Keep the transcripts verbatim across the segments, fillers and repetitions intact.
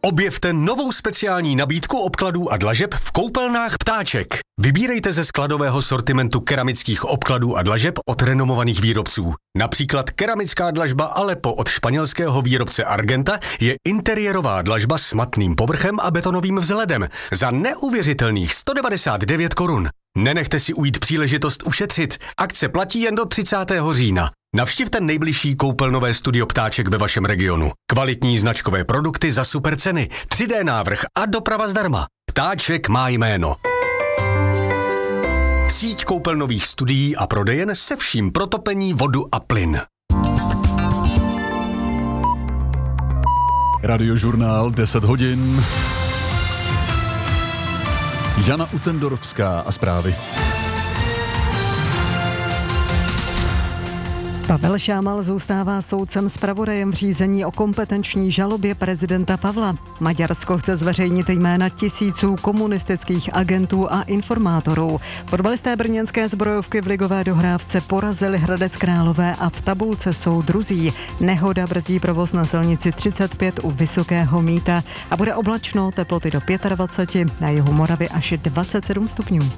Objevte novou speciální nabídku obkladů a dlažeb v koupelnách Ptáček. Vybírejte ze skladového sortimentu keramických obkladů a dlažeb od renomovaných výrobců. Například keramická dlažba Aleppo od španělského výrobce Argenta je interiérová dlažba s matným povrchem a betonovým vzhledem za neuvěřitelných sto devadesát devět korun. Nenechte si ujít příležitost ušetřit. Akce platí jen do třicátého října. Navštivte nejbližší koupelnové studio Ptáček ve vašem regionu. Kvalitní značkové produkty za super ceny, tři dé návrh a doprava zdarma. Ptáček má jméno. Síť koupelnových studií a prodejen se vším pro topení, vodu a plyn. Radiožurnál deset hodin. Jana Utendorovská a zprávy. Pavel Šámal zůstává soudcem zpravodajem v řízení o kompetenční žalobě prezidenta Pavla. Maďarsko chce zveřejnit jména tisíců komunistických agentů a informátorů. Fotbalisté brněnské zbrojovky v ligové dohrávce porazili Hradec Králové a v tabulce jsou druzí. Nehoda brzdí provoz na silnici třicet pět u Vysokého Mýta a bude oblačno, teploty do dvacet pět, na jihu Moravy až dvacet sedm stupňů.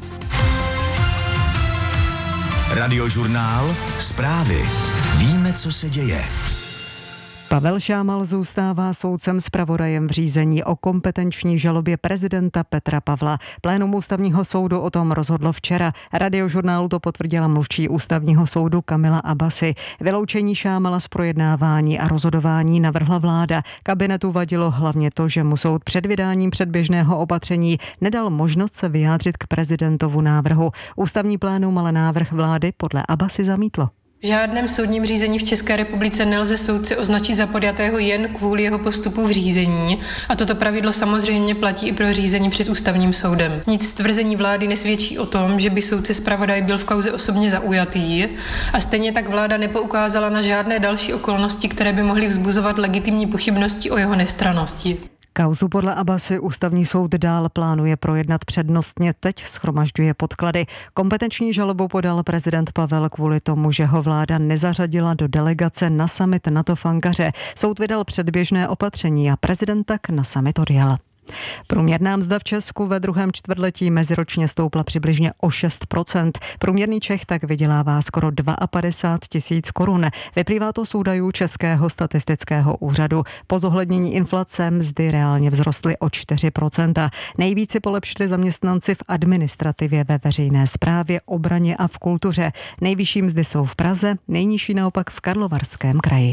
Radiožurnál Zprávy. Víme, co se děje. Pavel Šámal zůstává soudcem zpravodajem v řízení o kompetenční žalobě prezidenta Petra Pavla. Plénum ústavního soudu o tom rozhodlo včera. Radiožurnálu to potvrdila mluvčí ústavního soudu Kamila Abbasi. Vyloučení Šámala z projednávání a rozhodování navrhla vláda. Kabinetu vadilo hlavně to, že mu soud před vydáním předběžného opatření nedal možnost se vyjádřit k prezidentovu návrhu. Ústavní plénum ale návrh vlády podle Abbasi zamítlo. V žádném soudním řízení v České republice nelze soudce označit za podjatého jen kvůli jeho postupu v řízení a toto pravidlo samozřejmě platí i pro řízení před ústavním soudem. Nic z tvrzení vlády nesvědčí o tom, že by soudce zpravodaj byl v kauze osobně zaujatý a stejně tak vláda nepoukázala na žádné další okolnosti, které by mohly vzbuzovat legitimní pochybnosti o jeho nestrannosti. Kauzu podle Abbasi ústavní soud dál plánuje projednat přednostně, teď shromažďuje podklady. Kompetenční žalobu podal prezident Pavel kvůli tomu, že ho vláda nezařadila do delegace na summit NATO v Ankaře. Soud vydal předběžné opatření a prezident tak na summit odjel. Průměrná mzda v Česku ve druhém čtvrtletí meziročně stoupla přibližně o šest procent. Průměrný Čech tak vydělává skoro padesát dva tisíc korun. Vyplývá to z údajů Českého statistického úřadu. Po zohlednění inflace mzdy reálně vzrostly o čtyři procenta. Nejvíce polepšili zaměstnanci v administrativě, ve veřejné správě, obraně a v kultuře. Nejvyšší mzdy jsou v Praze, nejnižší naopak v Karlovarském kraji.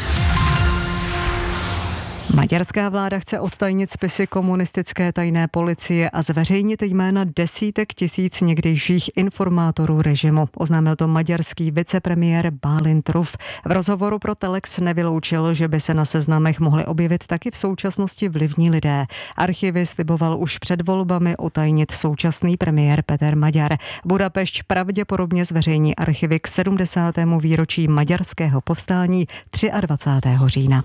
Maďarská vláda chce odtajnit spisy komunistické tajné policie a zveřejnit jména desítek tisíc někdejších informátorů režimu. Oznámil to maďarský vicepremiér Bálint Ruf. V rozhovoru pro Telex nevyloučil, že by se na seznamech mohli objevit taky v současnosti vlivní lidé. Archivy sliboval už před volbami utajnit současný premiér Peter Maďar. Budapešť pravděpodobně zveřejní archivy k sedmdesátému výročí maďarského povstání dvacátého třetího října.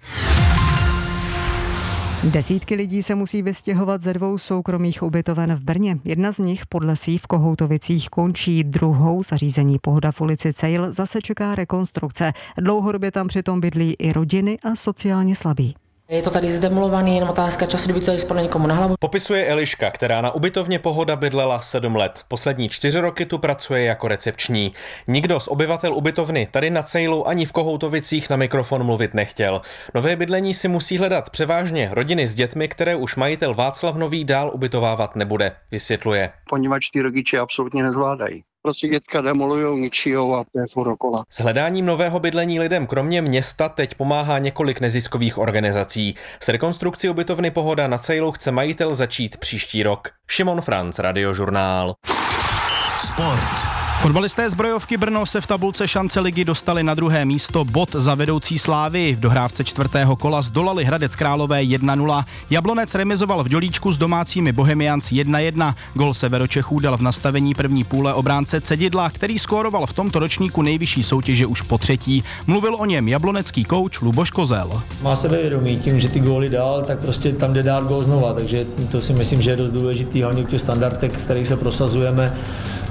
Desítky lidí se musí vystěhovat ze dvou soukromých ubytoven v Brně. Jedna z nich Podlesí v Kohoutovicích končí, druhou zařízení Pohoda v ulici Cejl zase čeká rekonstrukce. Dlouhodobě tam přitom bydlí i rodiny a sociálně slabí. Je to tady zdemolovaný, jenom otázka času, kdyby to spadlo někomu na hlavu. Popisuje Eliška, která na ubytovně Pohoda bydlela sedm let. Poslední čtyři roky tu pracuje jako recepční. Nikdo z obyvatel ubytovny tady na Cejlu ani v Kohoutovicích na mikrofon mluvit nechtěl. Nové bydlení si musí hledat převážně rodiny s dětmi, které už majitel Václav Nový dál ubytovávat nebude, vysvětluje. Poněvadž ty rodiče absolutně nezvládají. Prostě dětka demolujou, ničijou a to je furt dokola. S hledáním nového bydlení lidem kromě města teď pomáhá několik neziskových organizací. S rekonstrukcí ubytovny Pohoda na Cejlu chce majitel začít příští rok. Šimon Franc, Radiožurnál. Sport. Fotbalisté zbrojovky Brno se v tabulce šance ligy dostali na druhé místo, bod za vedoucí Slávii. V dohrávce čtvrtého kola zdolali Hradec Králové jedna nula. Jablonec remizoval v Dělíčku s domácími Bohemians jedna jedna. Gol Severočechů dal v nastavení první půle obránce Cedidla, který skóroval v tomto ročníku nejvyšší soutěže už po třetí. Mluvil o něm jablonecký kouč Luboš Kozel. Má sebevědomí tím, že ty góly dal, tak prostě tam jde dát gól znova, takže to si myslím, že je dost důležitý, hlavně v těch standardech, z kterých se prosazujeme.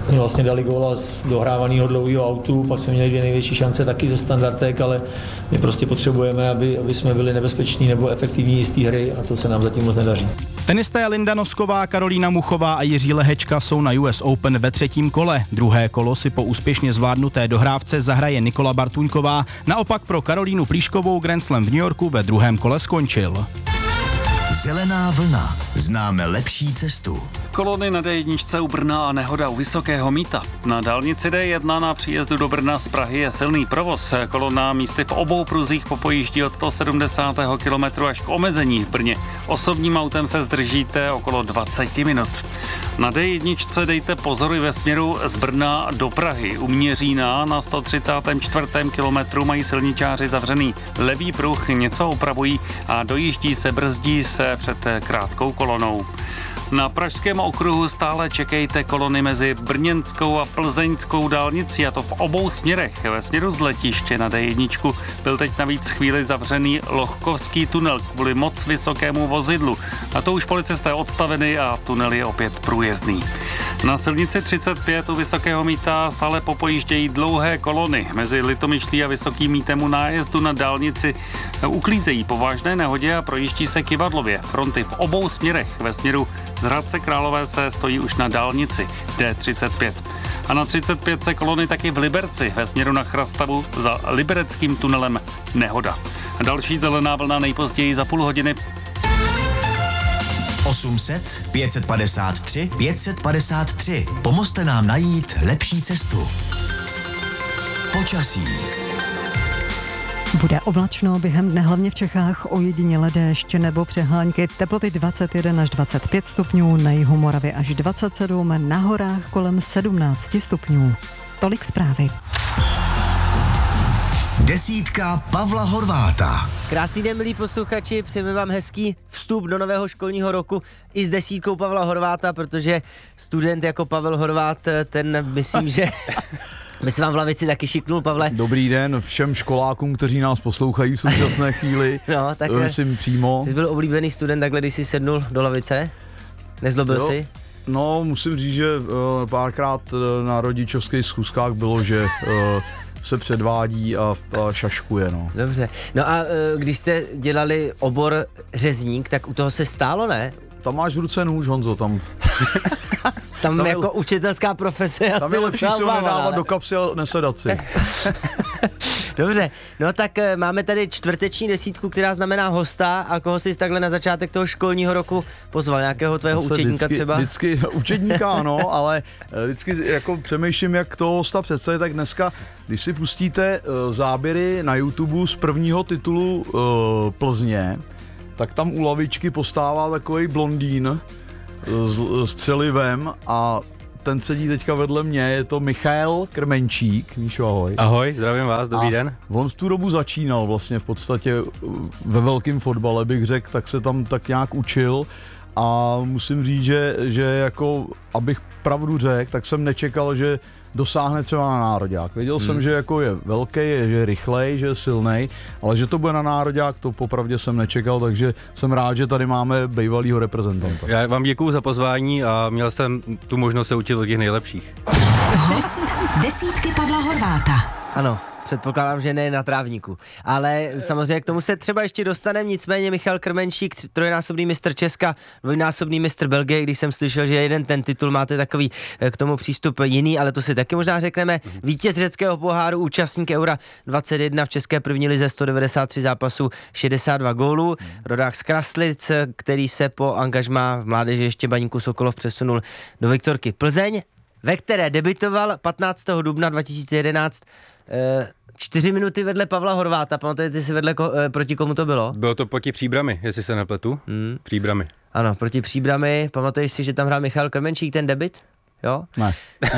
vlastně dali góla z dohrávaného dlouhého autu, pak jsme měli dvě největší šance taky ze standardek, ale my prostě potřebujeme, aby, aby jsme byli nebezpeční nebo efektivní z té hry a to se nám zatím moc nedaří. Tenisté Linda Nosková, Karolína Muchová a Jiří Lehečka jsou na U S Open ve třetím kole. Druhé kolo si po úspěšně zvládnuté dohrávce zahraje Nikola Bartuňková. Naopak pro Karolínu Plíškovou Grand Slam v New Yorku ve druhém kole skončil. Zelená vlna. Známe lepší cestu. Kolony na D jedna u Brna a nehoda u Vysokého Mýta. Na dálnici D jedna na příjezdu do Brna z Prahy je silný provoz. Kolona místy v obou pruzích popojíždí od sto sedmdesátého kilometru až k omezení v Brně. Osobním autem se zdržíte okolo dvacet minut. Na D jedna dejte pozor i ve směru z Brna do Prahy. U Měřína na sto třicátém čtvrtém kilometru mají silničáři zavřený levý pruh, něco opravují a dojíždí se, brzdí se před krátkou kolonou. Na pražském okruhu stále čekejte kolony mezi brněnskou a plzeňskou dálnicí, a to v obou směrech. Ve směru z letiště na D jedna byl teď navíc chvíli zavřený Lohkovský tunel kvůli moc vysokému vozidlu. A to už policisté odstaveny a tunel je opět průjezdný. Na silnici třicet pět u Vysokého Mýta stále popojíždějí dlouhé kolony. Mezi Litomyšlí a Vysokým Mýtem u nájezdu na dálnici uklízejí po vážné nehodě a projíždí se Kyvadlově. Fronty v obou směrech. Ve směru z Hradce Králové se stojí už na dálnici D třicet pět. A na třicet pět se kolony taky v Liberci ve směru na Chrastavu za libereckým tunelem nehoda. Další zelená vlna nejpozději za půl hodiny. osm set, pět set padesát tři, pět set padesát tři. Pomozte nám najít lepší cestu. Počasí. Bude oblačno, během dne hlavně v Čechách ojediněle déšť nebo přehánky, teploty dvacet jedna až dvacet pět stupňů, na jihu Moravy až dvacet sedm, na horách kolem sedmnáct stupňů. Tolik zprávy. Desítka Pavla Horváta. Krásný den, milí posluchači, přejeme vám hezký vstup do nového školního roku i s desítkou Pavla Horváta, protože student jako Pavel Horvát, ten myslím, že... My se vám v lavici taky šiknul, Pavle. Dobrý den všem školákům, kteří nás poslouchají v současné chvíli. No, tak myslím přímo. Ty jsi byl oblíbený student takhle, když jsi sednul do lavice? Nezlobil jsi? No, musím říct, že uh, párkrát uh, na rodičovských schůzkách bylo, že uh, se předvádí a, a šaškuje, no. Dobře. No a uh, když jste dělali obor řezník, tak u toho se stálo, ne? Tam máš v ruce nůž, Honzo, tam... Tam, tam jako je, učitelská profese. Tam je lepší si ho nedávat do kapsy a nesedat si. Dobře, no tak máme tady čtvrteční desítku, která znamená hosta, a koho jsi takhle na začátek toho školního roku pozval? Nějakého tvého učedníka vždycky, třeba? Vždycky učedníka ano, ale vždycky jako přemýšlím, jak toho hosta představit, tak dneska, když si pustíte uh, záběry na YouTube z prvního titulu uh, Plzně, tak tam u lavičky postává takový blondýn s, s přelivem a ten sedí teďka vedle mě, je to Michal Krmenčík. Míšo, ahoj. Ahoj, zdravím vás, dobrý a den. On v tu dobu začínal vlastně v podstatě ve velkém fotbale, bych řekl, tak se tam tak nějak učil a musím říct, že, že jako, abych pravdu řekl, tak jsem nečekal, že dosáhne třeba na nároďák. Věděl hmm. jsem, že jako je velký, je, že je rychlej, že je silnej, ale že to bude na nároďák, to popravdě jsem nečekal, takže jsem rád, že tady máme bývalýho reprezentanta. Já vám děkuju za pozvání a měl jsem tu možnost se učit od těch nejlepších. Host desítky Pavla Horváta. Ano, předpokládám, že ne na trávníku. Ale samozřejmě k tomu se třeba ještě dostaneme, nicméně Michal Krmenčík, trojnásobný mistr Česka, dvojnásobný mistr Belgie, když jsem slyšel, že jeden ten titul máte takový k tomu přístup jiný, ale to si taky možná řekneme. Vítěz řeckého poháru, účastník Eura dvacet jedna v české první lize, sto devadesát tři zápasů, šedesát dva gólů. Rodák z Kraslic, který se po angažmá v mládeži ještě Baníku Sokolov přesunul do Viktorky Plzeň, ve které debutoval patnáctého dubna dva tisíce jedenáct, eh, čtyři minuty vedle Pavla Horváta. Pamatujete si vedle, ko, eh, proti komu to bylo? Bylo to proti Příbrami, jestli se nepletu. Hmm. Příbrami. Ano, proti Příbrami. Pamatuješ si, že tam hrál Michal Krmenčík ten debut? Jo? Ne.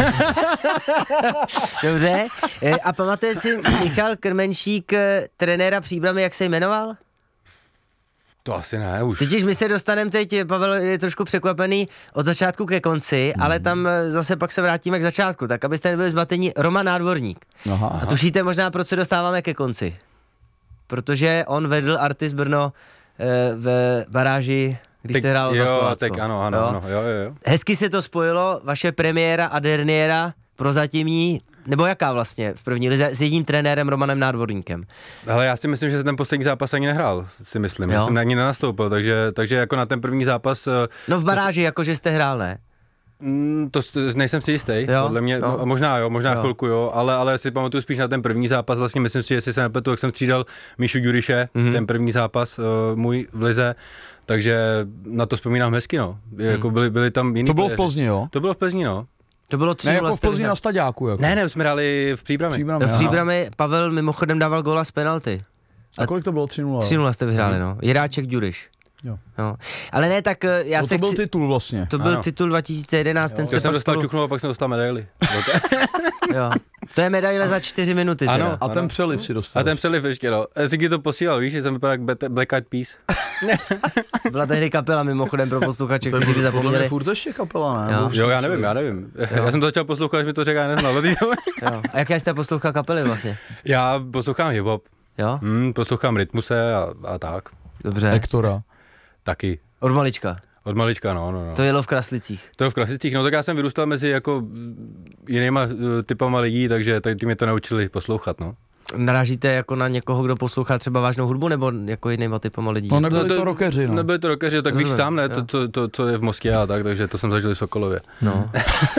Dobře. Eh, a pamatuješ si Michal Krmenčík, eh, trenéra Příbrami, jak se jmenoval? To asi ne, už. Totiž my se dostaneme teď, Pavel je trošku překvapený od začátku ke konci, mm. ale tam zase pak se vrátíme k začátku, tak abyste nebyli zmatení. Roman Nádvorník. Aha, aha. A tušíte možná, proč se dostáváme ke konci? Protože on vedl Artis Brno e, v baráži když jste hrál za Slovácko. Tak ano, ano, jo? ano, jo, jo, jo. Hezky se to spojilo, vaše premiéra a derniéra prozatímní, nebo jaká vlastně v první lize s jedním trenérem Romanem Nádvorníkem? Hele, já si myslím, že ten poslední zápas ani nehrál, si myslím, jo? já jsem ani nenastoupil, takže, takže jako na ten první zápas... No v baráži, jakože jste hrál, ne? To, to nejsem si jistý, jo? Podle mě, no. možná jo, možná jo. chvilku jo, ale, ale si pamatuju spíš na ten první zápas, vlastně myslím si, jestli se nepletu, jak jsem střídal Míšu Ďuriše, mm-hmm. ten první zápas uh, můj v lize, takže na to vzpomínám hezky, no. Jako byli, byli tam jiný To bylo playeři. v Plzni, jo? To bylo v Plzni, no. To bylo tři ne, jako v Plzni na Staďáku, jako. Ne, ne, už jsme hráli v Příbrami. V Příbrami, v Příbrami Pavel mimochodem dával góla z penalty. A, a kolik to bylo? tři nula? tři nula jste vyhráli, hmm. no. Jiráček Ďuriš. Jo. No. Ale ne, tak já no, se to byl chci... titul vlastně. To byl ano. titul dva tisíce jedenáct, jo. ten Já se jsem dostal spolu... čuknul a pak jsem dostal medaili. Jo. To je medaile za čtyři minuty. Ano, teda. A ten přeliv si dostal. A ten přeliv ještě, no. Ziggy to posílal, víš, že jsem vypadal jak Black Eyed Peas. Byla tehdy kapela mimochodem pro posluchače, kteří by zapomněli. To je furt ještě kapela, ne? Jo, jo já nevím, já nevím. Jo. Já jsem to začal poslouchat, až mi to řekl, já neznal. Jo. A jaké jste poslouchal kapely vlastně? Já poslouchám hip-hop. Jo? Hmm, poslouchám Rytmuse a, a tak. Dobře. Hektora. Taky. Od malička. Od malička, no, no, no. To jelo v Kraslicích. To je v Kraslicích, no tak já jsem vyrůstal mezi jako jinýma typama lidí, takže ty mě to naučili poslouchat, no. Narážíte jako na někoho, kdo poslouchá třeba vážnou hudbu, nebo jako jinýma typama lidí? No nebyli no to, to rockeři, no. Nebyli to rockeři, tak víš sám, ne, to, to, to, co je v Moskvě a tak, takže to jsem zažil v Sokolově. No.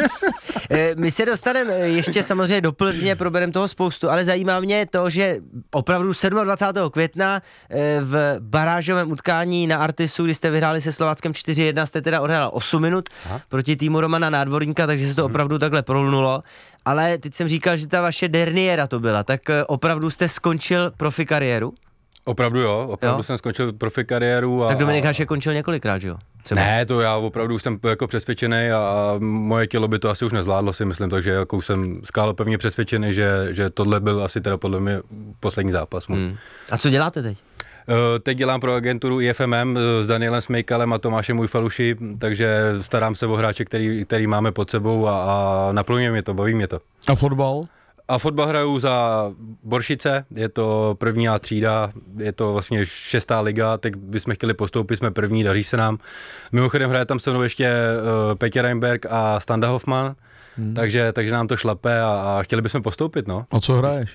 My se dostaneme ještě samozřejmě do Plzně, probereme toho spoustu, ale zajímá mě to, že opravdu dvacátého sedmého května v barážovém utkání na Artisu, kdy jste vyhráli se Slováckem čtyři jedna, jste teda odehrál osm minut Aha. proti týmu Romana Nádvorníka, takže se to opravdu hmm. takhle prolnulo. Ale teď jsem říkal, že ta vaše derniéra to byla, tak opravdu jste skončil profi kariéru? Opravdu jo, opravdu jo? jsem skončil profi kariéru. A, tak Dominik Hašek končil několikrát, že jo? Třeba. Ne, to já opravdu jsem jako přesvědčený a moje tělo by to asi už nezvládlo, si myslím, takže jako jsem skál pevně přesvědčený, že, že tohle byl asi teda podle mě poslední zápas. Hmm. A co děláte teď? Uh, teď dělám pro agenturu I F M M s Danielem Smejkalem a Tomášem Ujfaluši, takže starám se o hráče, který, který máme pod sebou a, a naplňuje mě to, baví mě to. A fotbal? A fotbal hraju za Boršice, je to první A třída, je to vlastně šestá liga, teď bychom chtěli postoupit, jsme první, daří se nám. Mimochodem hraje tam se mnou ještě uh, Petě Reinberg a Standa Hoffman, hmm. takže, takže nám to šlape a, a chtěli bychom postoupit, no. A co hraješ?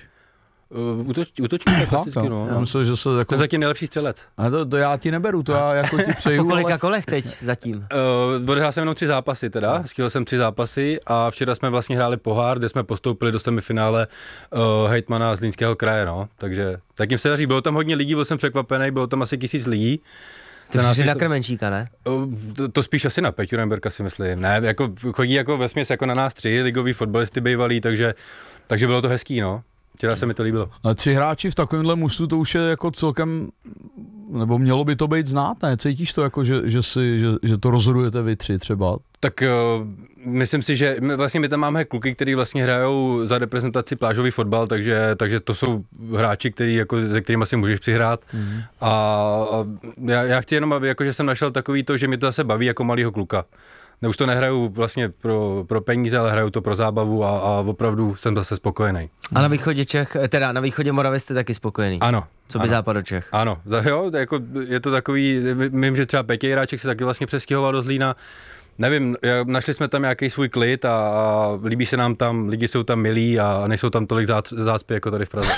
Uh, útoč, útočník klasicky, no. Já myslím, že se jako... To je zatím nejlepší střelec. A to, to já ti neberu, to já jako ti přeju. Po kolika ale... kolech teď zatím? Uh, odehrál jsem jenom tři zápasy teda, no. Skýl jsem tři zápasy a včera jsme vlastně hráli pohár, kde jsme postoupili do semifinále uh, hejtmana z Zlínského kraje, no. Takže zatím se daří, bylo tam hodně lidí, byl jsem překvapený, bylo tam asi tisíc lidí. Ty přišli na Krmenčíka, ne? To, to spíš asi na Peťu Remberka si myslím. Ne, jako chodí jako vesměs jako na nás tři ligoví fotbalisty bývalí, takže, takže bylo to hezký, no. Včera se mi to líbilo. A tři hráči v takovémhle mužstvu, to už je jako celkem, nebo mělo by to být znát, ne? Cítíš to jako, že, že, si, že, že to rozhodujete vy tři třeba? Tak uh, myslím si, že my, vlastně my tam máme kluky, kteří vlastně hrajou za reprezentaci plážový fotbal, takže, takže to jsou hráči, který, jako, se kterými si můžeš přihrát. Mm. A, a já, já chci jenom, aby jako, že jsem našel takový to, že mi to zase baví jako malýho kluka. Ne, už to nehraju vlastně pro, pro peníze, ale hraju to pro zábavu a, a opravdu jsem zase spokojený. A na východě Čech, teda na východě Moravy jste taky spokojený? Ano. Co by ano. západo Čech? Ano, jo, jako je to takový, vím, že třeba Petě Jiráček se taky vlastně přestěhoval do Zlína. Nevím, našli jsme tam nějaký svůj klid a, a líbí se nám tam, lidi jsou tam milí a nejsou tam tolik zácpy jako tady v Praze.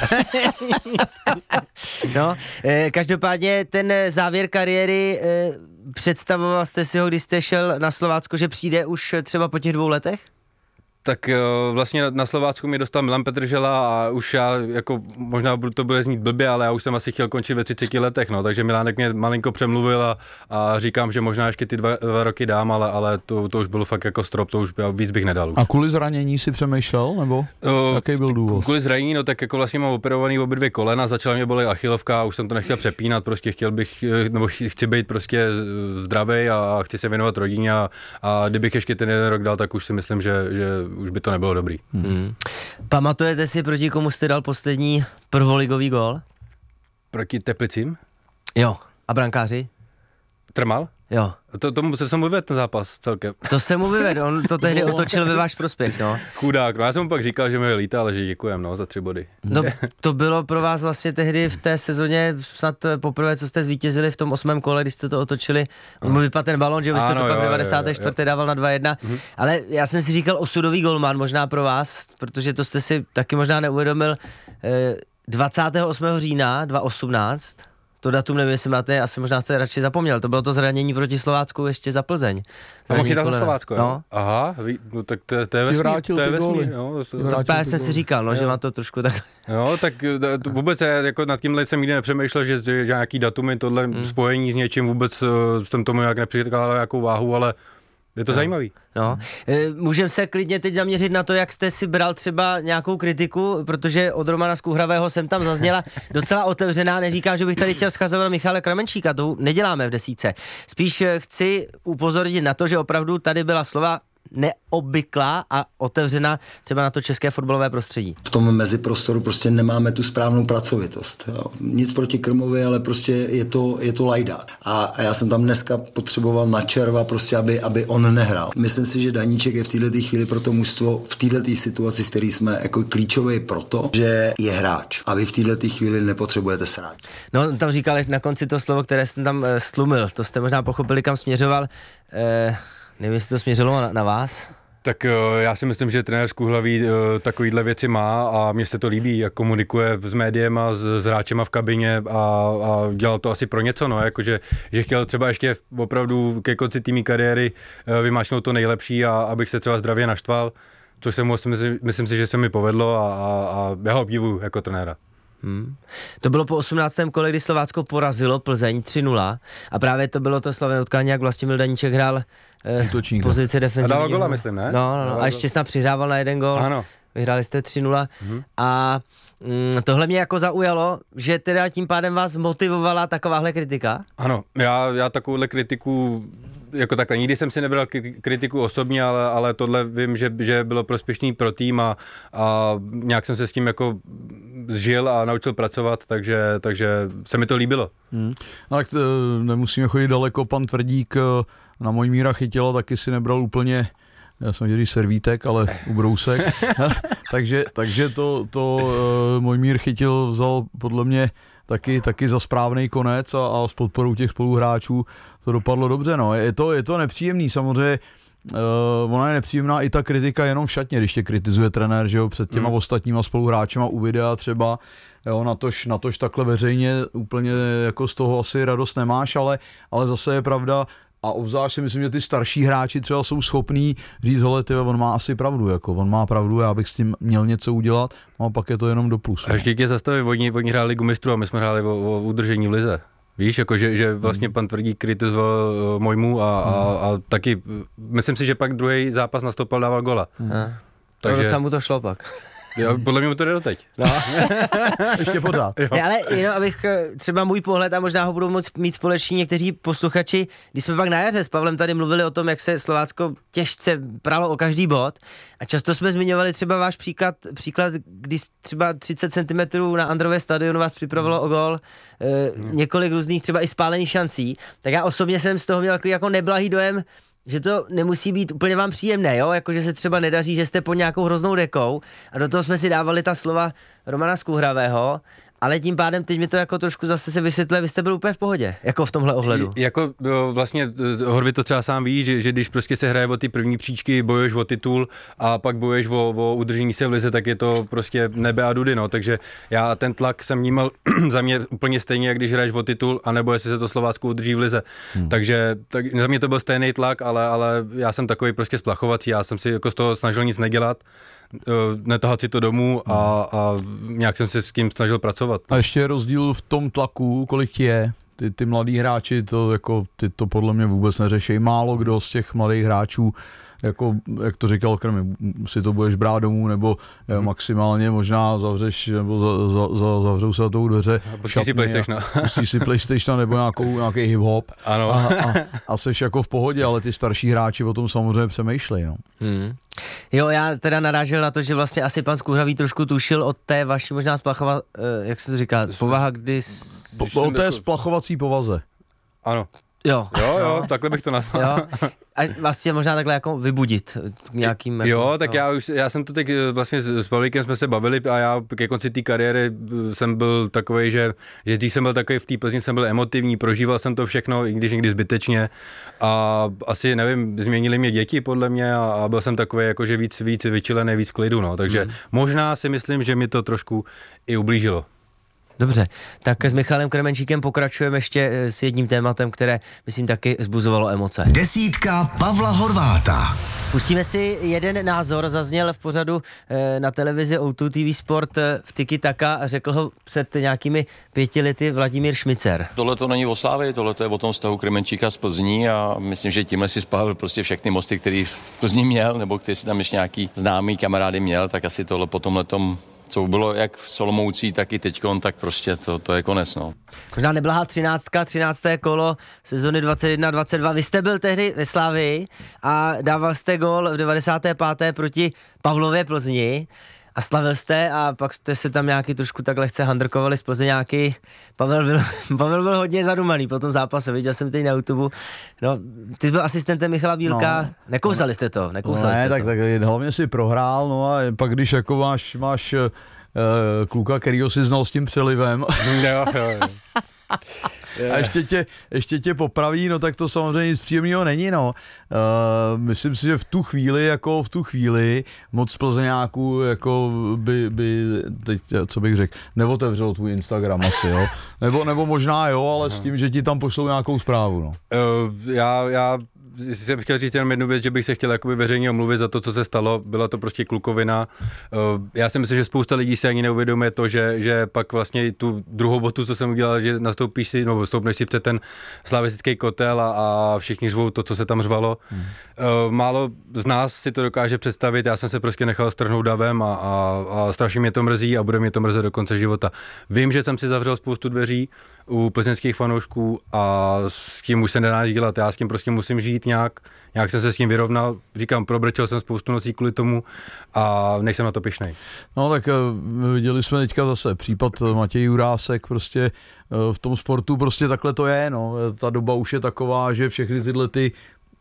No, eh, každopádně ten závěr kariéry, eh, představoval jste si ho, když jste šel na Slovácko, že přijde už třeba po těch dvou letech? Tak vlastně na Slovácku mě dostal Milan Petržela a už já, jako možná to bude znít blbě, ale já už jsem asi chtěl končit ve třiceti letech, no, takže Milánek mě malinko přemluvil a, a říkám, že možná ještě ty dva, dva roky dám, ale, ale to, to už bylo fakt jako strop, to už víc bych nedal. Už. A kvůli zranění si přemýšlel, nebo o, jaký byl důvod? Kvůli zranění, no tak jako vlastně mám operovaný obě dvě kolena, začala mě bolet achilovka a už jsem to nechtěl přepínat, prostě chtěl bych, nebo chci být prostě zdravý a chci se věnovat rodině a, a kdybych ještě ten jeden rok dal, tak už si myslím, že, že už by to nebylo dobrý. Hmm. Pamatujete si, proti komu jste dal poslední prvoligový gól? Proti Teplicím? Jo. A brankáři? Trmal? Jo. To, tomu se mu vyvedl ten zápas celkem. To se mu vyvedl, on to tehdy otočil ve váš prospěch, no. Chudák, no já jsem mu pak říkal, že mi lítá, ale že děkujem, no, za tři body. No, to bylo pro vás vlastně tehdy v té sezóně snad poprvé, co jste zvítězili v tom osmém kole, když jste to otočili. On mu vypadl ten balón, že vy jste ano, to pak v devadesáté čtvrté dával na dva jedna. Mhm. Ale já jsem si říkal osudový golman, možná pro vás, protože to jste si taky možná neuvědomil, dvacátého osmého října dva tisíce osmnáct. To datum nevím, jestli máte, asi možná jste radši zapomněl, to bylo to zranění proti Slovácku ještě za Plzeň. A mohl chytat za Slovácko, no. Aha, ví, no tak to, to je vesmír, to je vesmír, no. To jsem si říkal, no, že má to trošku tak. Jo, tak to vůbec já jako nad tímhle jsem nikdy nepřemýšlel, že, že nějaký datumy, tohle hmm. spojení s něčím vůbec jsem tomu jak nepřikládal nějakou váhu, ale je to no. zajímavý. No. Můžeme se klidně teď zaměřit na to, jak jste si bral třeba nějakou kritiku, protože od Romana Skuhravého jsem tam zazněla docela otevřená, neříkám, že bych tady chtěl schazovat Michala Krmenčíka, to neděláme v desítce. Spíš chci upozornit na to, že opravdu tady byla slova neobvyklá a otevřená třeba na to české fotbalové prostředí. V tom meziprostoru prostě nemáme tu správnou pracovitost. Jo. Nic proti Krmovi, ale prostě je to, je to lajdák. A, a já jsem tam dneska potřeboval na červa, prostě, aby, aby on nehrál. Myslím si, že Daníček je v této chvíli pro to mužstvo, v této situaci, v které jsme jako klíčový proto, že je hráč. A vy v této chvíli nepotřebujete srát. No, tam říkal na konci to slovo, které jsem tam e, slumil. To jste možná pochopili, kam směřoval. E, Nevím, jestli to směřilo na, na vás. Tak já si myslím, že trenér Skuhlavý takovýhle věci má a mně se to líbí, jak komunikuje s médiem a s, s hráčema v kabině a, a dělal to asi pro něco, no, jakože, že chtěl třeba ještě opravdu ke konci týmí kariéry vymáčknout to nejlepší a abych se třeba zdravě naštval, což se mu, myslím, myslím si, že se mi povedlo a, a, a já ho obdivuju jako trenéra. Hmm. To bylo po osmnáctém kole, kdy Slovácko porazilo Plzeň tři nula a právě to bylo to slavné utkání, jak Vlastimil Daníček hrál z pozice defenzivního. A dával gola, myslím, ne? No, no, no. A ještě snad přihrával na jeden gol. Ano. Vyhráli jste tři nula hmm. a mm, tohle mě jako zaujalo, že teda tím pádem vás motivovala takováhle kritika? Ano, já, já takovouhle kritiku jako takhle, nikdy jsem si nebral kritiku osobně, ale, ale tohle vím, že, že bylo prospěšný pro tým a, a nějak jsem se s tím jako zžil a naučil pracovat, takže, takže se mi to líbilo. Hmm. No, tak nemusíme chodit daleko, pan Tvrdík na Mojmíra Chytila taky si nebral úplně, já jsem dělal servítek, ale ubrousek, takže, takže to, to uh, Mojmír Chytil vzal podle mě taky, taky za správný konec a, a s podporou těch spoluhráčů to dopadlo dobře. No. Je, to, je to nepříjemný, samozřejmě uh, ona je nepříjemná i ta kritika jenom v šatně, když tě kritizuje trenér, že jo, před těma mm. ostatníma spoluhráčema u videa třeba, jo, natož, natož takhle veřejně úplně jako z toho asi radost nemáš, ale, ale zase je pravda, a obzvlášť si myslím, že ty starší hráči třeba jsou schopní říct, hele, tyve, on má asi pravdu, jako, on má pravdu, já bych s tím měl něco udělat, no a pak je to jenom do plusu. Až díky zastavit, oni, oni hráli Ligu mistrů a my jsme hráli o, o udržení v lize. Víš, jako, že, že vlastně pan Tvrdík kritizoval uh, Mojmu a, a, a taky, myslím si, že pak druhý zápas nastoupil, dával gola. Hmm. Takže docela mu to šlo pak. Jo, podle mě mu to jde doteď. No. Ještě pořád. Ne, ale jenom abych třeba můj pohled a možná ho budou moct mít společní někteří posluchači, když jsme pak na jaře s Pavlem tady mluvili o tom, jak se Slovácko těžce pralo o každý bod a často jsme zmiňovali třeba váš příklad, příklad kdy třeba třicet centimetrů na Andrové stadionu vás připravilo o gol, e, několik různých třeba i spálených šancí, tak já osobně jsem z toho měl jako, jako neblahý dojem, že to nemusí být úplně vám příjemné, jo? Jako, že se třeba nedaří, že jste pod nějakou hroznou dekou a do toho jsme si dávali ta slova Romana Skuhravého, ale tím pádem teď mi to jako trošku zase se vysvětluje, vy jste byl úplně v pohodě, jako v tomhle ohledu. Jako jo, vlastně Horvit to třeba sám ví, že, že když prostě se hraje o ty první příčky, bojuješ o titul a pak bojuješ o, o udržení se v lize, tak je to prostě nebe a dudy, no, takže já ten tlak jsem vnímal za mě úplně stejně, jak když hraješ o titul, anebo jestli se to Slovácko udrží v lize. Hmm. Takže tak, za mě to byl stejný tlak, ale, ale já jsem takový prostě splachovací, já jsem si jako z toho snažil nic nedělat, netahat si to domů a, a nějak jsem se s tím snažil pracovat. A ještě je rozdíl v tom tlaku, kolik ti je. Ty, ty mladí hráči, to, jako, ty to podle mě vůbec neřeší. Málo kdo z těch mladých hráčů, jako, jak to říkal Krmy, si to budeš brát domů, nebo jo, maximálně možná zavřeš, nebo za, za, za, zavřou se na tou dveře. Pustíš si PlayStation. Pustíš si PlayStation nebo nějakou, nějaký hip-hop. Ano. A, a, a seš jako v pohodě, ale ty starší hráči o tom samozřejmě přemýšlej. No. Hmm. Jo, já teda narážel na to, že vlastně asi pan Skuhravý trošku tušil od té vaší možná splachova, jak se to říká, povaha, kdy... Po, o té splachovací povaze. Ano. Jo. Jo, jo, takhle bych to nazval. Jo. A vlastně možná takhle jako vybudit nějakým... Jo, jako, tak jo. já už, já jsem to teď vlastně s Pavlíkem jsme se bavili a já ke konci té kariéry jsem byl takovej, že, že když jsem byl takový v té Plzni, jsem byl emotivní, prožíval jsem to všechno, i když někdy zbytečně a asi, nevím, změnili mě děti podle mě a, a byl jsem takový jakože víc, víc vyčilený, víc klidu, no, takže hmm. možná si myslím, že mi to trošku i ublížilo. Dobře, tak s Michalem Kremenčíkem pokračujeme ještě s jedním tématem, které, myslím, taky zbuzovalo emoce. Desítka Pavla Horváta. Pustíme si jeden názor, zazněl v pořadu e, na televizi O dva T V Sport e, v Tiki Taka a řekl ho před nějakými pěti lety Vladimír Šmicer. Tohle to není o Slávii, tohle to je o tom vztahu Kremenčíka z Plzní a myslím, že tímhle si spálil prostě všechny mosty, který v Plzni měl, nebo který si tam ještě nějaký známý kamarády měl, tak asi tohle po tomhletom, co bylo jak v Solomoucí, tak i teďkon, tak prostě to, to je konec, no. Možná neblahá třináctka, třinácté kolo sezony dvacet jedna dvacet dva. Vy jste byl tehdy ve Slavii a dával jste gól v devadesáté páté proti Pavlově Plzni a slavil jste a pak jste se tam nějaký trošku tak lehce handrkovali z Plzeňáky. Pavel byl, Pavel byl hodně zadumaný po tom zápase, viděl jsem teď na YouTube. No, ty jsi byl asistentem Michala Bílka, no, nekousali jste to, nekousali no, ne, jste tak, to. tak hlavně si prohrál, no a pak když jako máš, máš uh, kluka, kterýho si znal s tím přelivem. jo, jo, jo. A ještě tě, ještě tě popraví, no tak to samozřejmě nic příjemného není, no. Uh, myslím si, že v tu chvíli, jako v tu chvíli moc Plzeňáků, jako by, by teď, co bych řekl, neotevřel tvůj Instagram asi, jo. Nebo, nebo možná jo, ale s tím, že ti tam pošlou nějakou zprávu, no. Uh, já, já jsem chtěl říct jenom jednu věc, že bych se chtěl jakoby veřejně omluvit za to, co se stalo. Byla to prostě klukovina. Já si myslím, že spousta lidí si ani neuvědomuje to, že, že pak vlastně tu druhou botu, co jsem udělal, že nastoupíš si, nebo stoupneš si před ten slavistický kotel a, a všichni řvou to, co se tam řvalo. Hmm. Málo z nás si to dokáže představit. Já jsem se prostě nechal strhnout davem a, a, a strašně mě to mrzí a bude mě to mrzet do konce života. Vím, že jsem si zavřel spoustu dveří u plzeňských fanoušků a s tím už se nedá dělat. Já s tím prostě musím žít nějak, nějak jsem se s tím vyrovnal. Říkám, probrčel jsem spoustu nocí kvůli tomu a nejsem na to pyšnej. No tak viděli jsme teďka zase případ Matěj Jurásek, prostě v tom sportu prostě takhle to je, no. Ta doba už je taková, že všechny tyhle ty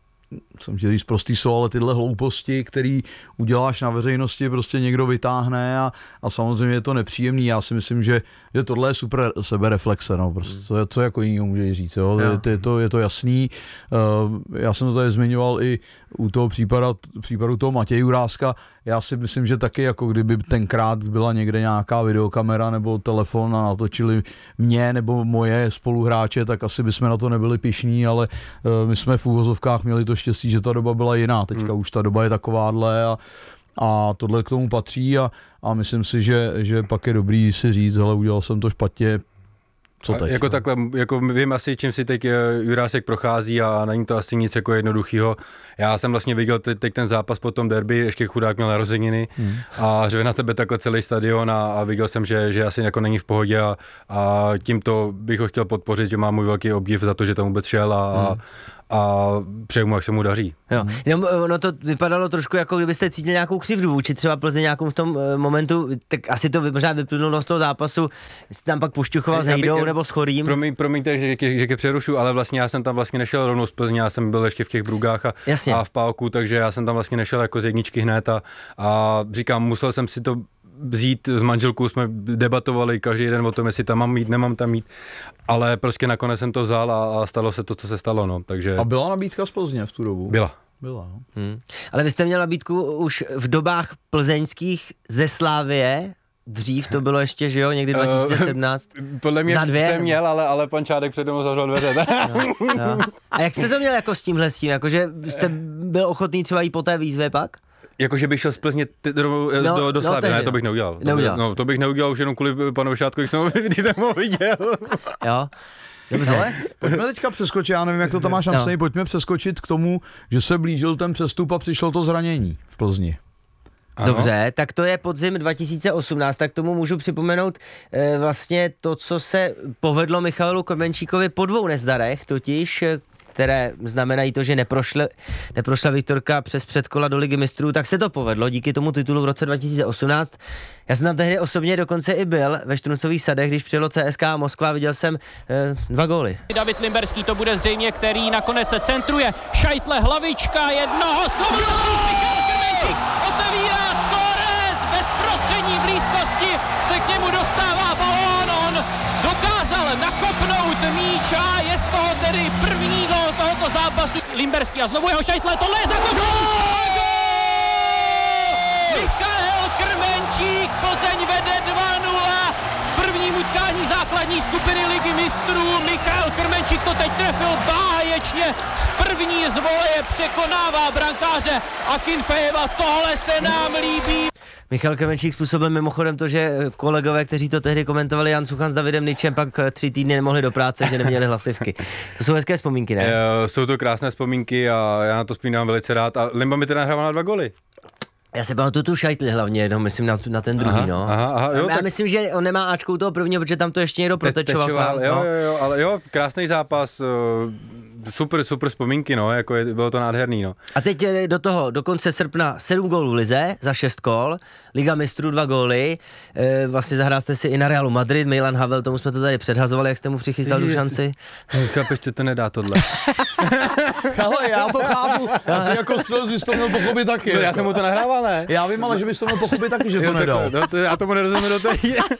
jsem chtěl říct prostý jsou, ale tyhle hlouposti, který uděláš na veřejnosti, prostě někdo vytáhne a, a samozřejmě je to nepříjemný. Já si myslím, že, že tohle je super sebereflexe, no, prostě, co, co jako jiného může říct, jo? Je, je, to, je to jasný. Uh, já jsem to tady zmiňoval i u toho případu, případu toho Matěje Juráska. Já si myslím, že taky jako kdyby tenkrát byla někde nějaká videokamera nebo telefon a natočili mě nebo moje spoluhráče, tak asi bychom na to nebyli pyšní, ale uh, my jsme v úvozovkách měli to štěstí, že ta doba byla jiná. Teďka hmm. už ta doba je takováhle a, a tohle k tomu patří a, a myslím si, že, že pak je dobrý si říct, hele, udělal jsem to špatně, co teď? Jako takhle, jako vím asi, čím si teď Jurásek prochází a není to asi nic jako jednoduchýho. Já jsem vlastně viděl teď, teď ten zápas po tom derby, ještě chudák měl narozeniny hmm. a řve na tebe takhle celý stadion a, a viděl jsem, že, že asi jako není v pohodě a, a tímto bych ho chtěl podpořit, že má můj velký obdiv za to, že tam vůbec šel a, hmm. a přeju mu, jak se mu daří. Jo. Jenom ono to vypadalo trošku, jako kdybyste cítili nějakou křivdu vůči třeba Plzeňákům v tom uh, momentu, tak asi to možná vyplynulo z toho zápasu, jste tam pak pošťuchoval s Hejdou nebo s Chorým. Promiň, promiňte, že, že, že ke přerušu, ale vlastně já jsem tam vlastně nešel rovnou z Plzně, já jsem byl ještě v těch Brugách a, a v Pálku, takže já jsem tam vlastně nešel jako z jedničky hned a, a říkám, musel jsem si to vzít s manželkou, jsme debatovali každý den o tom, jestli tam mám mít, nemám tam mít, ale prostě nakonec jsem to vzal a, a stalo se to, co se stalo, no, takže... A byla nabídka z Plzně v tu dobu? Byla. Byla, no. Hmm. Ale vy jste měl nabídku už v dobách plzeňských ze Slávie, dřív to bylo ještě, že jo, někdy dva tisíce sedmnáct. Uh, podle mě jsem měl, ale, ale pan Čádek přede mnou zavřel dveře. no, no. A jak jste to měl jako s tímhle s tím, jakože jste byl ochotný třeba i po té výzvě pak? Jakože bych šel z Plzně t- do, no, do, do Slávy, no, ne, to bych neudělal. neudělal. To, by, no, to bych neudělal už jenom kvůli panu Šátku, když jsem ho viděl. Jo. Dobře. Ale pojďme teďka přeskočit, já nevím, jak to tam máš napsaný, no. Pojďme přeskočit k tomu, že se blížil ten přestup a přišlo to zranění v Plzni. Ano. Dobře, tak to je podzim dva tisíce osmnáct, tak tomu můžu připomenout e, vlastně to, co se povedlo Michalu Kremenčíkovi po dvou nezdarech, totiž které znamenají to, že neprošle, neprošla Viktorka přes předkola do Ligy mistrů, tak se to povedlo díky tomu titulu v roce dva tisíce osmnáct. Já jsem tam tehdy osobně dokonce i byl ve Štruncových sadech, když přijelo C S K a Moskva, viděl jsem eh, dva góly. David Limberský to bude zřejmě, který nakonec se centruje. Šajtle, hlavička, jednoho, znovu otevírá skóre z bezprostřední blízkosti, se k němu dostává balón, on dokázal nakopnout míč a je z toho tedy první gól tohoto zápasu. Limberský a znovu jeho Šajtle, tohle je zakopnut! Michael Krmenčík, Plzeň vede dva nula. Prvním utkání základní skupiny Ligy mistrů. Michal Krmenčík to teď trefil báječně. Z první z voleje překonává brankáře Akinfejeva. Tohle se nám líbí. Michal Krmenčík způsobil mimochodem to, že kolegové, kteří to tehdy komentovali, Jan Suchan s Davidem Ničem, pak tři týdny nemohli do práce, že neměli hlasivky. To jsou hezké vzpomínky, ne? E, jsou to krásné vzpomínky a já na to vzpomínám velice rád. A Limba mi teda nahrával na dva goly. Já se pamatuju tu Šajtli hlavně, no, myslím na, na ten druhý, aha, no. Aha, aha, jo, já tak... myslím, že on nemá Ačko u toho prvního, protože tam to ještě někdo protečoval. Tečoval, jo, jo, jo, ale jo, krásný zápas, super, super vzpomínky, no, jako je, bylo to nádherný, no. A teď do toho, do konce srpna sedm gólů v lize, za šest kol, Liga mistrů dva góly, e, vlastně zahrál jste si i na Realu Madrid, Milan Havel, tomu jsme to tady předhazovali, jak jste mu přichystal tu šanci. Chápeš, že to nedá tohle. Ale já to chápu, a ty jako střelec bys to měl pochopit taky. No, jako. Já jsem mu to nahrával, ne? Já vím, ale že bys to měl pochopit taky, že to jo, nedal. Tak, no, to, já tomu nerozumím do té.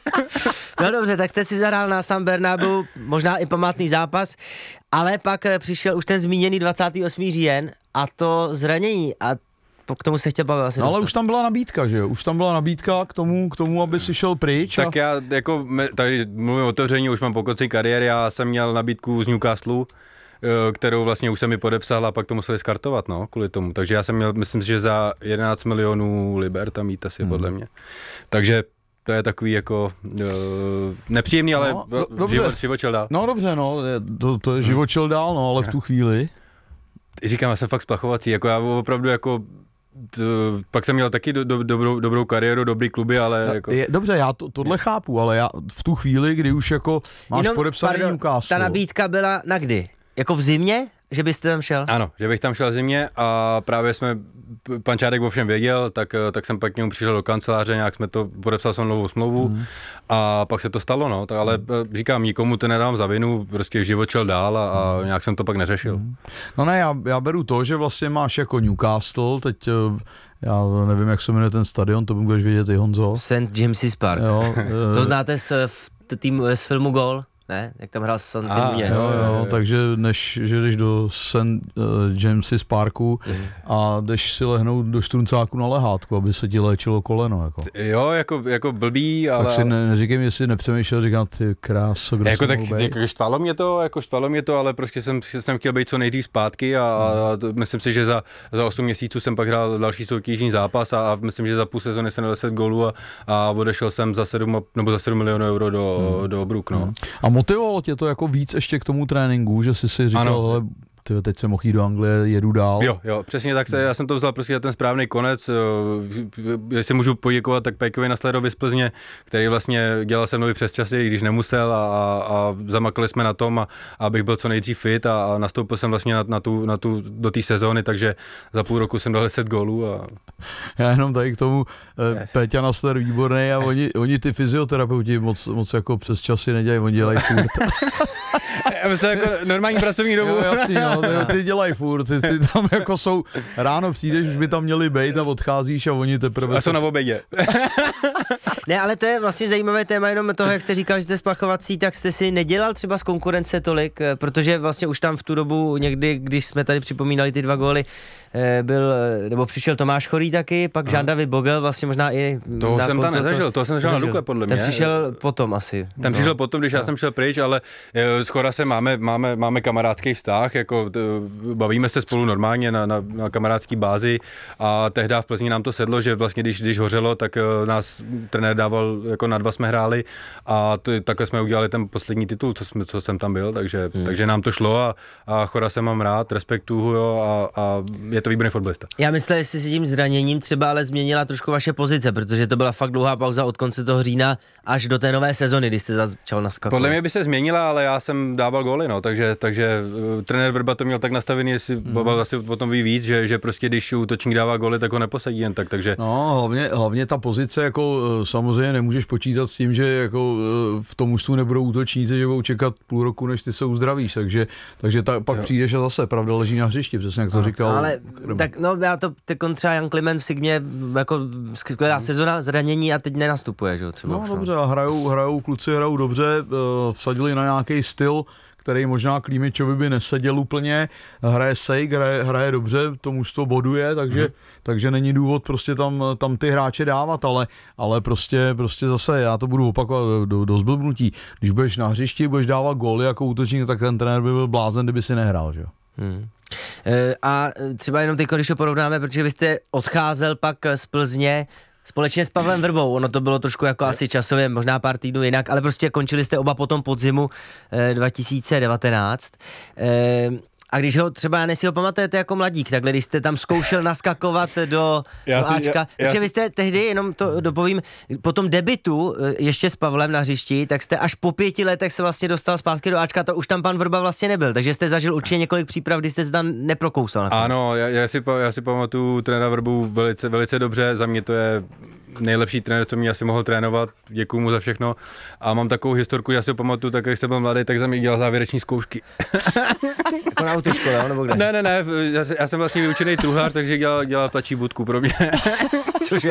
No dobře, tak jste si zahrál na San Bernabéu, možná i památný zápas, ale pak přišel už ten zmíněný dvacátého osmého října a to zranění a k tomu se chtěl bavit asi no, ale dostat. už tam byla nabídka, že jo? Už tam byla nabídka k tomu, k tomu, aby si šel pryč. Tak a... já jako, tady mluvím otevření, už mám po konci kariéry, já jsem měl nabídku z Newcastle, kterou vlastně už jsem mi podepsal a pak to museli skartovat, no, kvůli tomu. Takže já jsem měl, myslím si, že za jedenáct milionů liber tam jít asi hmm. podle mě. Takže to je takový jako uh, nepříjemný, ale no, do, život, živočel dál. No dobře, no, to, to je živočel dál, no, ale v tu chvíli. Říkám, já jsem fakt splachovací, jako já opravdu jako t, pak jsem měl taky do, do, dobrou, dobrou kariéru, dobrý kluby, ale no, jako... Je, dobře, já to, tohle chápu, ale já v tu chvíli, kdy už jako máš Jenom, podepsaný pardon, Newcastle. Ta nabídka byla na kdy? Jako v zimě? Že byste tam šel? Ano, že bych tam šel v zimě a právě jsme, pan Čárek o všem věděl, tak, tak jsem pak k němu přišel do kanceláře, nějak jsme to, podepsal jsem novou smlouvu mm. a pak se to stalo, no, tak, ale říkám, nikomu to nedám za vinu, prostě život šel dál a, a nějak jsem to pak neřešil. Mm. No ne, já, já beru to, že vlastně máš jako Newcastle, teď já nevím, jak se jmenuje ten stadion, to budeš vědět i Honzo. Saint James's Park. Jo, to znáte z, tým, z filmu Gól? Ne? Jak tam hrál Santi Núñez. Jo, jo, takže než že jdeš do Saint uh, James's Parku mm. a jdeš si lehnout do Štruncáku na lehátku, aby se ti léčilo koleno. Jako. Jo, jako, jako blbý, ale... Tak si ne, neříkej mi, jestli nepřemýšlel, říkám, ty kráso, kdo jako se tak, jako štvalo mě to, jako štvalo mě to, ale prostě jsem, jsem chtěl být co nejdřív zpátky a, a to, myslím si, že za, za osm měsíců jsem pak hrál další soutěžní zápas a, a myslím, že za půl sezony jsem deset gólů a, a odešel jsem za sedm, nebo za sedm milionů euro do, hmm. do Brook, no. Hmm. A motivovalo tě to jako víc ještě k tomu tréninku, že jsi si říkal, hele, tyjo, teď jsem mohl jít do Anglie, jedu dál. Jo, jo, přesně tak, se, já jsem to vzal prostě na ten správný konec, jestli můžu poděkovat tak Pejkovi Naslerovi z Plzně, který vlastně dělal se mnou přes časy, když nemusel a, a, a zamakali jsme na tom, a, abych byl co nejdřív fit a, a nastoupil jsem vlastně na, na tu, na tu, do té sezóny, takže za půl roku jsem dal deset gólů. A... Já jenom tady k tomu, eh, Péťa Nasler výborný a oni, oni ty fyzioterapeuti moc, moc jako přes časy nedělají, oni dělají furt. Já myslím, jako normální pracovní dobu. Jo, jasný, no, ty, ty dělají furt, ty, ty tam jako jsou, ráno přijdeš, už by tam měli bejt a odcházíš a oni teprve... A jsou na obědě. Ne, ale to je vlastně zajímavé téma jenom toho, jak jste říkal, že jste splachovací, tak jste si nedělal třeba z konkurence tolik, protože vlastně už tam v tu dobu někdy, když jsme tady připomínali ty dva góly, byl, nebo přišel Tomáš Chorý taky, pak Jean-David Bogel, vlastně možná i... To jsem tam nezažil, to jsem zažil na Dukle, podle mě. Ten přišel potom asi. Ten přišel no. potom, když no. já jsem šel pryč, ale s Chorasem máme, máme, máme kamarádský vztah, jako bavíme se spolu normálně na, na, na kamarádský bázi a tehdy v Plzni nám to sedlo, že vlastně když, když hořelo, tak nás trenér dával, jako na dva jsme hráli a to, takhle jsme udělali ten poslední titul, co, jsme, co jsem tam byl, takže, hmm. takže nám to šlo a, a Chora se mám rád, respektuju ho a, a je to výborný fotbalista. Já myslím, jestli si tím zraněním třeba ale změnila trošku vaše pozice, protože to byla fakt dlouhá pauza od konce toho října až do té nové sezony, kdy jste začal naskakovat. Podle mě by se změnila, ale já jsem dával góly, no, takže, takže uh, trenér Vrba to měl tak nastavený, jestli hmm. Boba asi o tom ví víc, že, že prostě když útočník dává góly, tak ho neposadí jen tak, takže... No, hlavně, hlavně ta pozice, jako samozřejmě nemůžeš počítat s tím, že jako v tom mužstvu nebudou útočníci, že budou čekat půl roku, než ty se uzdravíš, takže, takže ta, pak jo. přijdeš a zase pravda leží na hřišti, přesně jak to říkal. Ale tak no, já to kontra Jan Kliment v Sigmě, jako skvělá sezona, zranění a teď nenastupuje, že jo, třeba. No už, dobře, a hrajou, hrajou, kluci hrajou dobře, uh, vsadili na nějaký styl, který možná Klímičovi by neseděl úplně, hraje sejk, hraje, hraje dobře, to mužstvo boduje, takže, hmm. takže není důvod prostě tam, tam ty hráče dávat, ale, ale prostě, prostě zase, já to budu opakovat do, do zblbnutí, když budeš na hřišti, budeš dávat góly jako útočník, tak ten trenér by byl blázen, kdyby si nehrál, že jo. Hmm. A třeba jenom teď, když to porovnáme, protože vy jste odcházel pak z Plzně společně s Pavlem Vrbou, ono to bylo trošku jako asi časově, možná pár týdnů jinak, ale prostě končili jste oba potom podzimu eh, dva tisíce devatenáct. Eh, a když ho třeba, ne si ho pamatujete jako mladík, takhle když jste tam zkoušel naskakovat do, já do si, Ačka, já, protože já vy jste tehdy, jenom to dopovím, po tom debitu ještě s Pavlem na hřišti, tak jste až po pěti letech se vlastně dostal zpátky do Ačka, to už tam pan Vrba vlastně nebyl, takže jste zažil určitě několik příprav, kdy jste se tam neprokousal. Nakonec. Ano, já, já, si, já si pamatuju trenéra Vrbu velice, velice dobře, za mě to je nejlepší trenér, co mě asi mohl trénovat, děkuju mu za všechno a mám takovou historku, já si ho pamatuju, tak když jsem byl mladý, tak za mě dělal závěreční zkoušky. Jako na autoškole, nebo kde? Ne, ne, ne, já, já jsem vlastně vyučený truhlář, takže dělal, dělal ptačí budku pro mě. Cože?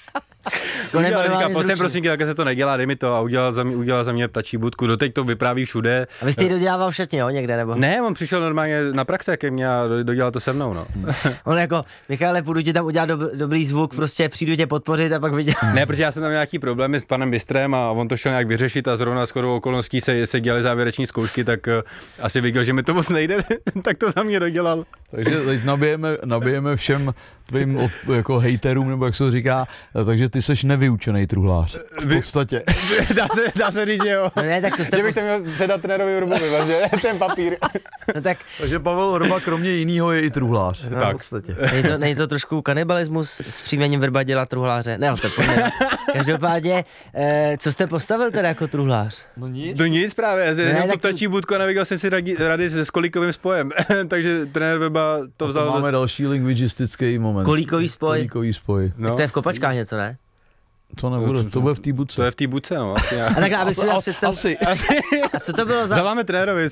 Udělal, říká, pojď sem prosím, tak se to nedělá, dej mi to a udělal za mě, udělal za mě ptačí budku, doteď to vypráví všude. A vy jste ji dodělával v šatně, jo, někde, nebo? Ne, on přišel normálně na praxe ke mně a dodělal to se mnou, no. On jako, Michale, půjdu ti tam udělat dob, dobrý zvuk, prostě přijdu tě podpořit a pak viděl. Ne, protože já jsem tam měl nějaký problémy s panem Bystrem a on to šel nějak vyřešit a zrovna shodou okolností se, se dělaly závěreční zkoušky, tak uh, asi viděl, že mi to moc nejde, tak to za mě dodělal. Takže teď nabijeme, nabijeme všem tvým od, jako hejterům, nebo jak se to říká, takže ty seš nevyučený truhlář. V podstatě. Dá se, dá se říct, že jo. No ne, tak co jste... Že bych to měl předat trenérovi Vrbovi, že? Ten papír. No tak... Takže Pavel Vrba kromě jinýho je i truhlář. No, tak. V podstatě. Není to, není to trošku kanibalismus s příjmením Vrba dělat truhláře? Ne, ale to pojďme. Každopádně, eh, co jste postavil teda jako truhlář? No nic. No nic právě, já jsem to ptačí tu... budku a neviděl jsem si radi, rady s kolíkovým spojem. Takže trenér Vrba to vzal... To máme do... další lingvistický moment. Kolíkový spoj? Kolíkový spoj. No. Tak to je v kopačkách něco, ne? To nebude, to bude v té budce. To je v té budce, no. A tak abych si představil... Asi. A co to bylo za... Zaváme trenérovi.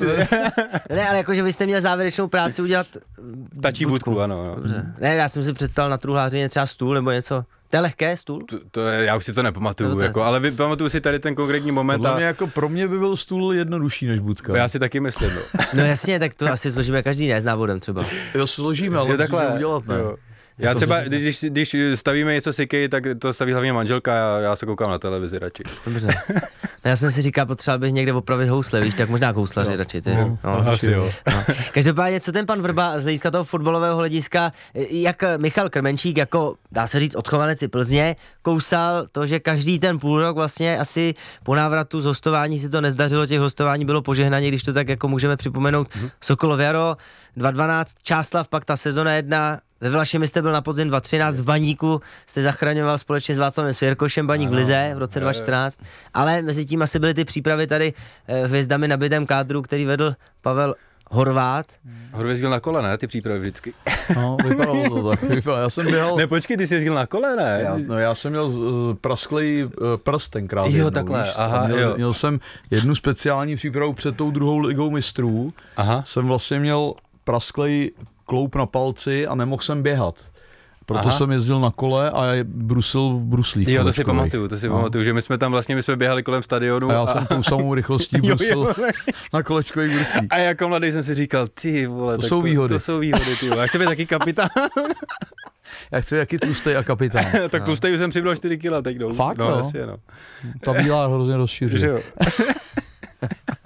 Ne, ale jakože vy jste měl závěrečnou práci udělat... Tačí budku, budku ano. No. Dobře. Ne, já jsem si představil na truhlářině třeba stůl nebo něco. To je lehké, stůl? To, to je, já už si to nepamatuju, to jako, ale vy, pamatuju si tady ten konkrétní moment. A... Mě jako pro mě by byl stůl jednodušší než budka. Já si taky myslím. No, no jasně, tak to asi složíme každý, ne, s návodem třeba. Jo, složíme, ale takhle udělat, ne? Jo. Já třeba, když, když stavíme něco s Ikei, tak to staví hlavně manželka a já, já se koukám na televizi radši. Dobře. No já jsem si říkal, potřeboval bych někde opravit housle, víš, tak možná houslaři no. radši. Ty. No, no, asi jo. No. Každopádně, co ten pan Vrba z hlediska toho fotbalového hlediska, jak Michal Krmenčík, jako dá se říct odchovanec i Plzně, kousal to, že každý ten půl rok vlastně asi po návratu z hostování si to nezdařilo, těch hostování bylo požehnaně, když to tak jako můžeme připomenout. Mm-hmm. Sokolov Jaro, dva dvanáct, Čáslav, pak ta sezona jedna, ve Vlašimi jste byl na podzim dva třináct, v Baníku jste zachraňoval společně s Václavem Svěrkošem Baník v lize v roce dva čtrnáct, ale mezi tím asi byly ty přípravy tady eh, hvězdami nabitém kádru, který vedl Pavel Horvát. Horvát jezdil na kole, ne? Ty přípravy vždycky. No, vypadalo to tak. Vypadalo. Já jsem běhal... Ne, počkej, ty jsi jezdil na kole, ne? Já, no, já jsem měl uh, prasklej uh, prst tenkrát. Jo, jednou, takhle, víš, aha, měl, jo. Měl jsem jednu speciální přípravu před tou druhou ligou mistrů. Aha. Jsem vlastně měl prasklej kloup na palci a nemohl jsem běhat. Proto Aha. jsem jezdil na kole a brusil v bruslích. Jo, to si pamatuju, to si no. pamatuju, že my jsme tam vlastně, my jsme běhali kolem stadionu. A já a... jsem tou samou rychlostí brusil na kolečkových bruslích. A jako mladý jsem si říkal, ty vole, to jsou to, výhody. To jsou výhody, ty vole. Já chci být taky kapitán. Já chci jaký tlustej a kapitán. Tak tlustej jsem přibral čtyři kila teď. No. Fakt, no? no? Jasně, no. Ta bílá hrozně rozšiřuje.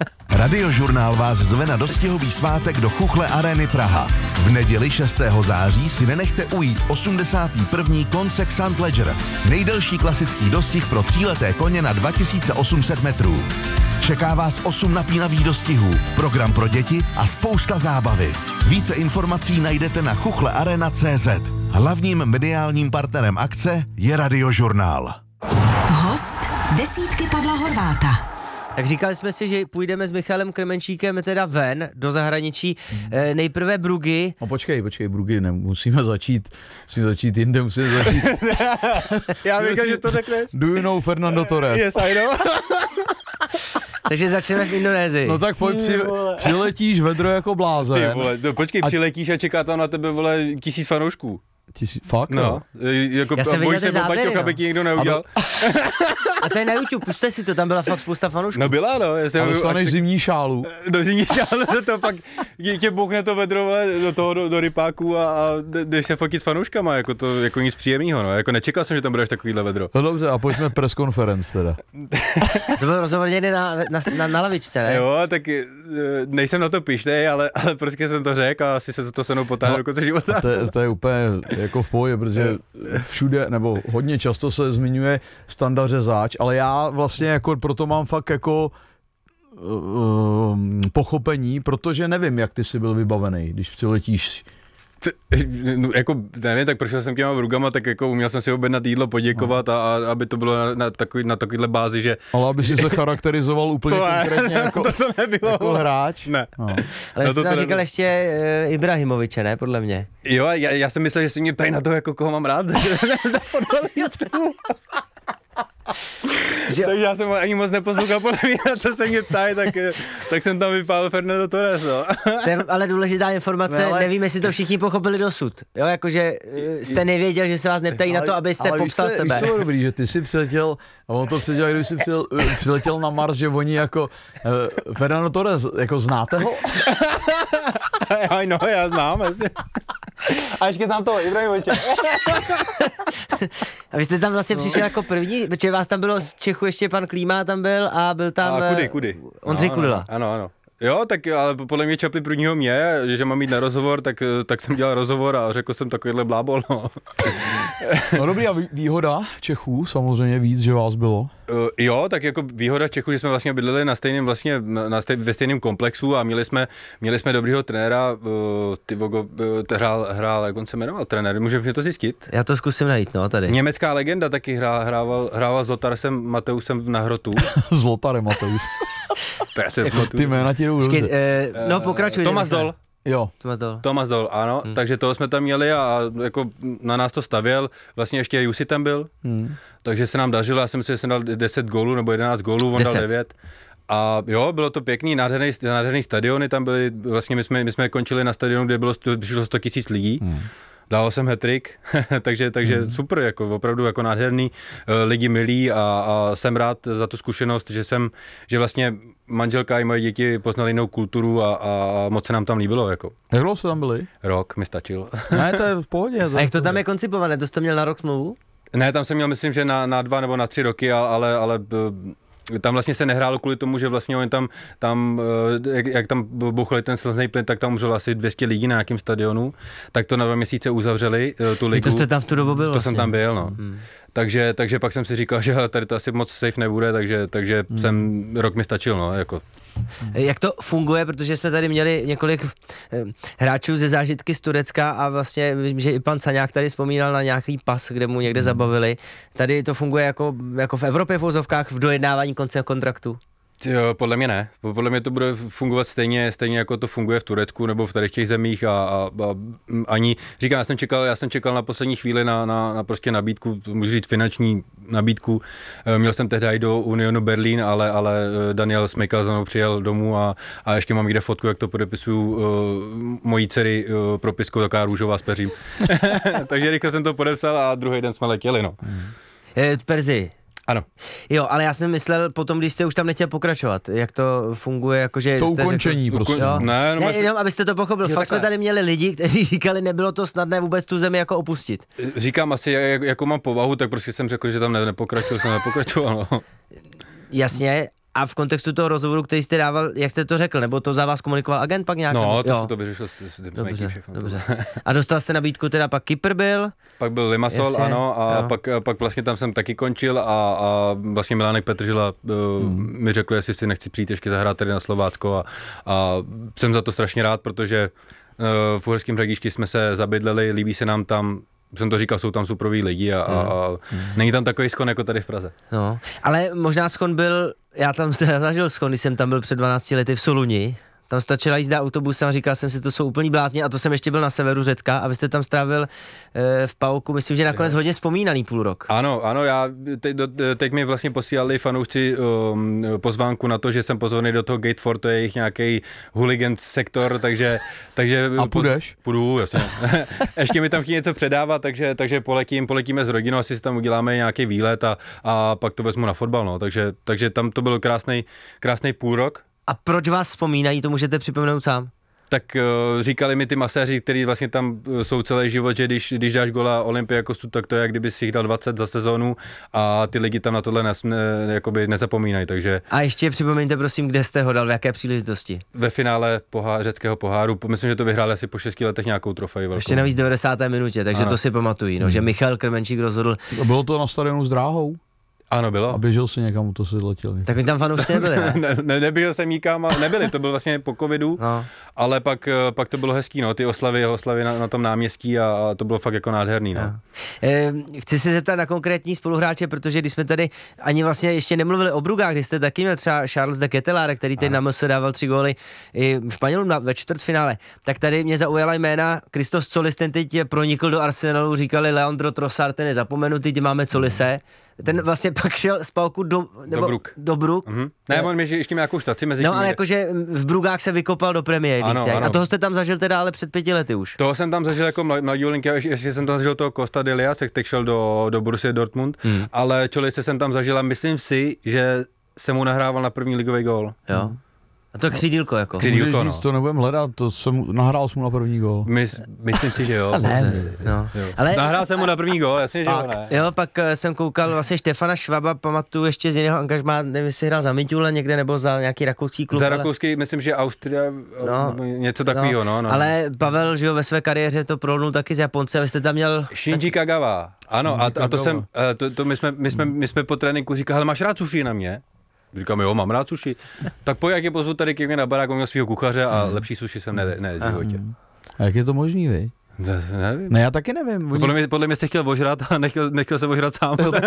Radiožurnál vás zve na dostihový svátek do Chuchle Areny Praha. V neděli šestého září si nenechte ujít osmdesátý první koncek St. Ledger, nejdelší klasický dostih pro tříleté koně na dva tisíce osm set metrů. Čeká vás osm napínavých dostihů, program pro děti a spousta zábavy. Více informací najdete na chuchlearena tečka cé zet. Hlavním mediálním partnerem akce je Radiožurnál. Host desítky Pavla Horváta. Tak říkali jsme si, že půjdeme s Michalem Krmenčíkem teda ven do zahraničí. E, nejprve Bruggy. No počkej, počkej, Bruggy, ne, musíme začít, musíme začít jinde, musíme začít. Já vím, že to řekne. Do you know Fernando Torres? Yes, I know. Takže začneme v Indonésii. No tak pojď, při, přiletíš vedro jako blázen. Ty vole, no počkej, a... přiletíš a čeká tam na tebe, vole, tisíc fanoušků. Tisíc, fakt? No, jako, já jsem viděl ty záběry, no. Aby ti někdo neudělal. A to je na YouTube, puste si to, tam byla fakt spousta fanoušků. No byla, no. Já jsem, a dostaneš zimní šálu. Do zimní šálu, to pak tě bouchne to vedro do toho, do, do rypáku a, a jdeš se fotit s fanouškama, jako to, jako nic příjemného, no. Jako nečekal jsem, že tam budeš takovýhle vedro. No dobře, a pojďme press conference teda. To byl rozhovor někdy na, na, na, na lavičce, ne? Jo, tak nejsem na to pyšnej, ale, ale prostě jsem to řekl a asi se to se mnou potáhne no, do konce života. To je, to je úplně jako v pohodě, protože všude, nebo hodně často se zmiňuje Standa Řezáč, ale já vlastně jako proto mám fakt jako uh, pochopení, protože nevím, jak ty jsi byl vybavený, když přiletíš. No, jako, nevím, tak prošel jsem těma Brugama, tak jako uměl jsem si objednat jídlo, poděkovat a, a aby to bylo na, na, takový, na takovýhle bázi, že... Ale aby si se charakterizoval úplně to konkrétně jako, to, to nebylo, jako hráč. Ne. No. Ale no, jsi tam říkal ještě uh, Ibrahimoviče, ne, podle mě. Jo, já, já jsem myslel, že si mě ptají na to, jako koho mám rád. Že... Takže já jsem ani moc neposlouchal, podle mě, na co se mě ptají, tak, tak jsem tam vypálil Fernando Torres, no. To je ale důležitá informace, no, ale... nevím, jestli to všichni pochopili dosud. Jo, jakože jste nevěděl, že se vás neptají ale, na to, abyste ale popsal víš se, sebe. Ale víš dobrý, že ty jsi přiletěl, a on to předělal, když jsi přiletěl, přiletěl na Mars, že oni jako uh, Fernando Torres, jako znáte ho? Aj no, já znám, jestli. A ještě znám toho Ibrahimoviče. A vy jste tam vlastně no. přišel jako první, protože vás tam bylo z Čechu ještě pan Klíma tam byl a byl tam... A kudy, kudy. Ondřej no, Kudela. Ano, ano. Jo, tak ale podle mě čapli prvního mě, že mám jít na rozhovor, tak, tak jsem dělal rozhovor a řekl jsem takovýhle blábol, no. No dobrý, a výhoda Čechů, samozřejmě víc, že vás bylo? Uh, jo, tak jako výhoda Čechů, že jsme vlastně bydleli na stejném vlastně, na stej, ve stejném komplexu a měli jsme, měli jsme dobrýho trenéra, uh, ty vogo, uh, hrál, hrál, jak on se jmenoval trenér, můžeme to zjistit? Já to zkusím najít, no, tady. Německá legenda taky hrál, hrával, hrával s Lotarsem Mateusem na Hrotu. S Lotarem Mateus. To já se ty jména ti jdou Počkej, eh, no pokračuj. Tomas Dol. Jo. Tomas Dol. Tomas Dol, ano, hmm. takže toho jsme tam měli a jako na nás to stavěl, vlastně ještě Jussi tam byl, hmm. takže se nám dařilo, já jsem si, že jsem dal deset gólů nebo jedenáct gólů, on deset. Dal devět. A jo, bylo to pěkný, nádherný, nádherný stadiony, tam byly, vlastně my jsme, my jsme končili na stadionu, kde bylo sto tisíc lidí. Hmm. Dal jsem hat-trick, takže, takže hmm. super, jako opravdu jako nádherný, lidi milí a, a jsem rád za tu zkušenost, že jsem, že vlastně manželka i moje děti poznali jinou kulturu a, a moc se nám tam líbilo, jako. Jak dlouho jste tam byli? Rok mi stačil. Ne, to je v pohodě. A jak to tam je koncipované, to jste měl na rok smlouvu? Ne, tam jsem měl, myslím, že na, na dva nebo na tři roky, ale, ale tam vlastně se nehrálo kvůli tomu, že vlastně oni tam, tam jak, jak tam bouchali ten slzný plyn, tak tam umřelo asi dvě stě lidí na nějakém stadionu, tak to na dva měsíce uzavřeli tu ligu. To jste tam v tu dobu byl? To vlastně. Jsem tam byl, no. Hmm. Takže, takže pak jsem si říkal, že tady to asi moc safe nebude, takže, takže hmm. jsem, rok mi stačil, no, jako. Jak to funguje, protože jsme tady měli několik hráčů ze zážitky z Turecka a vlastně vím, že i pan Caňák tady vzpomínal na nějaký pas, kde mu někde zabavili. Tady to funguje jako, jako v Evropě v vozovkách v dojednávání konce kontraktu? Jo, podle mě ne. Podle mě to bude fungovat stejně, stejně jako to funguje v Turecku nebo v tady těch zemích a, a, a ani, říkám, já jsem čekal, já jsem čekal na poslední chvíli na, na, na prostě nabídku, můžu říct finanční nabídku. Měl jsem tehdy i do Unionu Berlín, ale, ale Daniel Smejkal za mnou přijel domů a, a ještě mám někde fotku, jak to podepisuju uh, mojí dcery uh, propiskou, taková růžová s peřím. Takže rychle jsem to podepsal a druhý den jsme letěli, no. E, Perzi. Ano. Jo, ale já jsem myslel potom, když jste už tam nechtěl pokračovat, jak to funguje, jakože... To ukončení řekl, prostě. Jo? Ne, no, ne jenom se... abyste to pochopil. Jo, fakt takhle. Jsme tady měli lidi, kteří říkali, nebylo to snadné vůbec tu zemi jako opustit. Říkám asi, jak, jako mám povahu, tak prostě jsem řekl, že tam ne, nepokračuju, jsem nepokračoval. No. Jasně, A v kontextu toho rozhovoru, který jste dával, jak jste to řekl, nebo to za vás komunikoval agent pak nějak? No, to jo. se to vyřešilo s tím Dobře, všechno. dobře. A dostal jste nabídku, teda pak Kypr byl? Pak byl Limassol, Jestli, ano, a jo. pak, pak vlastně tam jsem taky končil a, a vlastně Milánek Petržila uh, hmm. mi řekl, jestli si nechci přijít ještě zahrát tady na Slovácko a, a jsem za to strašně rád, protože uh, v Uherském Hradišti jsme se zabydleli, líbí se nám tam, jsem to říkal, jsou tam superoví lidi a, a, a hmm. není tam takový schon jako tady v Praze. No, ale možná schon byl, já tam teda zažil schon, když jsem tam byl před dvanácti lety v Soluni. Tam stačila jízda autobusem a říkal jsem si, to jsou úplný blázni a to jsem ještě byl na severu Řecka a vy jste tam strávil e, v Pauku, myslím, že nakonec hodně vzpomínaný půl rok. Ano, ano, já teď, do, teď mi vlastně posílali fanoušci um, pozvánku na to, že jsem pozvaný do toho Gate čtyři, to je jejich nějaký hooligan sektor, takže... takže a půjdeš? Poz, půjdu, jasně. Ještě mi tam chtějí něco předávat, takže, takže poletím, poletíme s rodinou, asi si tam uděláme nějaký výlet a, a pak to vezmu na fotbal, no, takže, takže tam to byl krásný, krásný půl rok. A proč vás vzpomínají, to můžete připomenout sám? Tak uh, říkali mi ty maséři, kteří vlastně tam jsou celý život, že když, když dáš gola Olympiakosu, tak to je, jak kdyby si jich dal dvacet za sezónu a ty lidi tam na tohle nes, ne, jakoby nezapomínají, takže... A ještě připomeňte prosím, kde jste ho dal, v jaké příležitosti? Ve finále pohá, řeckého poháru, myslím, že to vyhráli asi po šesti letech nějakou trofej velkou. Ještě navíc v devadesáté minutě, takže ano. To si pamatují, no, hmm. že Michal Krmenčík rozhodl... Bylo to na stadionu s dráhou? Ano, bylo. A běžel si někam, to si letěli. Tak oni tam fanoušci nebyli, ne? ne, ne neběžel jsem nikam, ale nebyli, to bylo vlastně po covidu, no. Ale pak, pak to bylo hezký, no, ty oslavy, oslavy na, na tom náměstí a, a to bylo fakt jako nádherný, no. no. E, chci se zeptat na konkrétní spoluhráče, protože když jsme tady ani vlastně ještě nemluvili o Brugách, kdy jste taky měl třeba Charles de Ketelaere, který teď na M S dával tři góly i Španělům ve čtvrtfinále, tak tady mě zaujala jména Christos Colis, ten teď pronikl do Arsenalu, říkali Leandro Trossard, ten je zapomenutý, teď máme Colise. Ten vlastně pak šel z Pauku do, nebo do Bruk. Do Bruk. Mm-hmm. Ne, on mi ještě nějakou štaci mezi No, tím. ale jakože v Brugách se vykopal do Premier League. A toho jste tam zažil teda ale před pěti lety už. Toho jsem tam zažil jako mladý Olinky, ještě jsem tam zažil toho Costa Delia, se který šel do, do Borussia Dortmund, mm. ale Čolise jsem tam zažil a myslím si, že jsem mu nahrával na první ligový gól. Jo. A to je křídílko jako. Křídílko, no. To nebudem hledat, to jsem, nahrál jsem mu na první gól. My, myslím si, že jo. Ne, no. jo. Ale... Nahrál jsem mu na první gól, jasně, že jo, ne. Jo, pak jsem koukal vlastně Štefana Švaba, pamatuju ještě z jiného angažmá, nevím, jestli hrál za Mitule někde nebo za nějaký rakouský klub. Za rakouský, ale... myslím, že Austria, no, něco takového, no, no. Ale Pavel, že jo, ve své kariéře to prolnul taky z Japonce, vy jste tam měl... Shinji tak... Kagawa, ano, a, a to jsem, to, to my jsme, my jsme, my jsme po tréninku říkali, hele, máš rád sushi na mě? Říkám, jo, mám rád sushi. Tak pojď, jak je pozvu tady ke mně na barák, on měl svýho kuchaře a lepší sushi jsem ne, ne v životě. A jak je to možný, vy? Zase nevím. Ne, já taky nevím. Oni... Podle, mě, podle mě se chtěl ožrat a nechtěl, nechtěl se ožrat sám. Jo,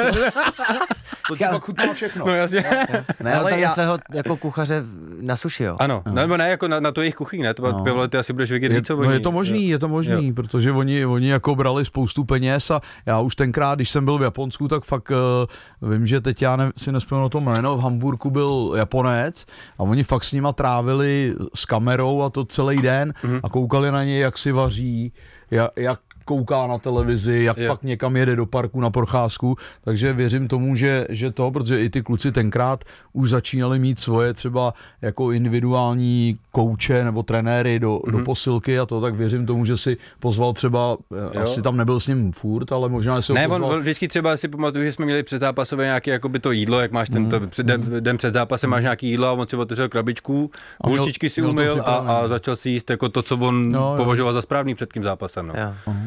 to ti pak chutná všechno. No jasně. Ne, ale tam já... svého jako kuchaře na sushi, jo? Ano, no. Nebo ne, jako na, na to jejich kuchyň, ne? To no. Pěvole, ty asi budeš vědět víc, co oni. No je to možný, je to možný, jo. Protože oni, oni jako brali spoustu peněz a já už tenkrát, když jsem byl v Japonsku, tak fakt uh, vím, že teď já ne, si nespomínám na to jméno, v Hamburku byl Japonec a oni fakt s nima trávili s kamerou a to celý den mm-hmm. a koukali na něj, jak si vaří, jak, jak kouká na televizi, jak jo. Pak někam jede do parku na procházku, takže věřím tomu, že, že to, protože i ty kluci tenkrát už začínali mít svoje třeba jako individuální kouče nebo trenéry do, mm-hmm. do posilky a to, tak věřím tomu, že si pozval třeba, jo. Asi tam nebyl s ním furt, ale možná si ho ne, pozval. On vždycky třeba si pamatuju, že jsme měli předzápasové nějaké jakoby to jídlo, jak máš tento, před, den, den před zápasem máš nějaký jídlo a on si otevřel krabičku, hulčičky si umyl a, a začal si jíst jako to, co on no, považoval za správný před tím zápasem. No.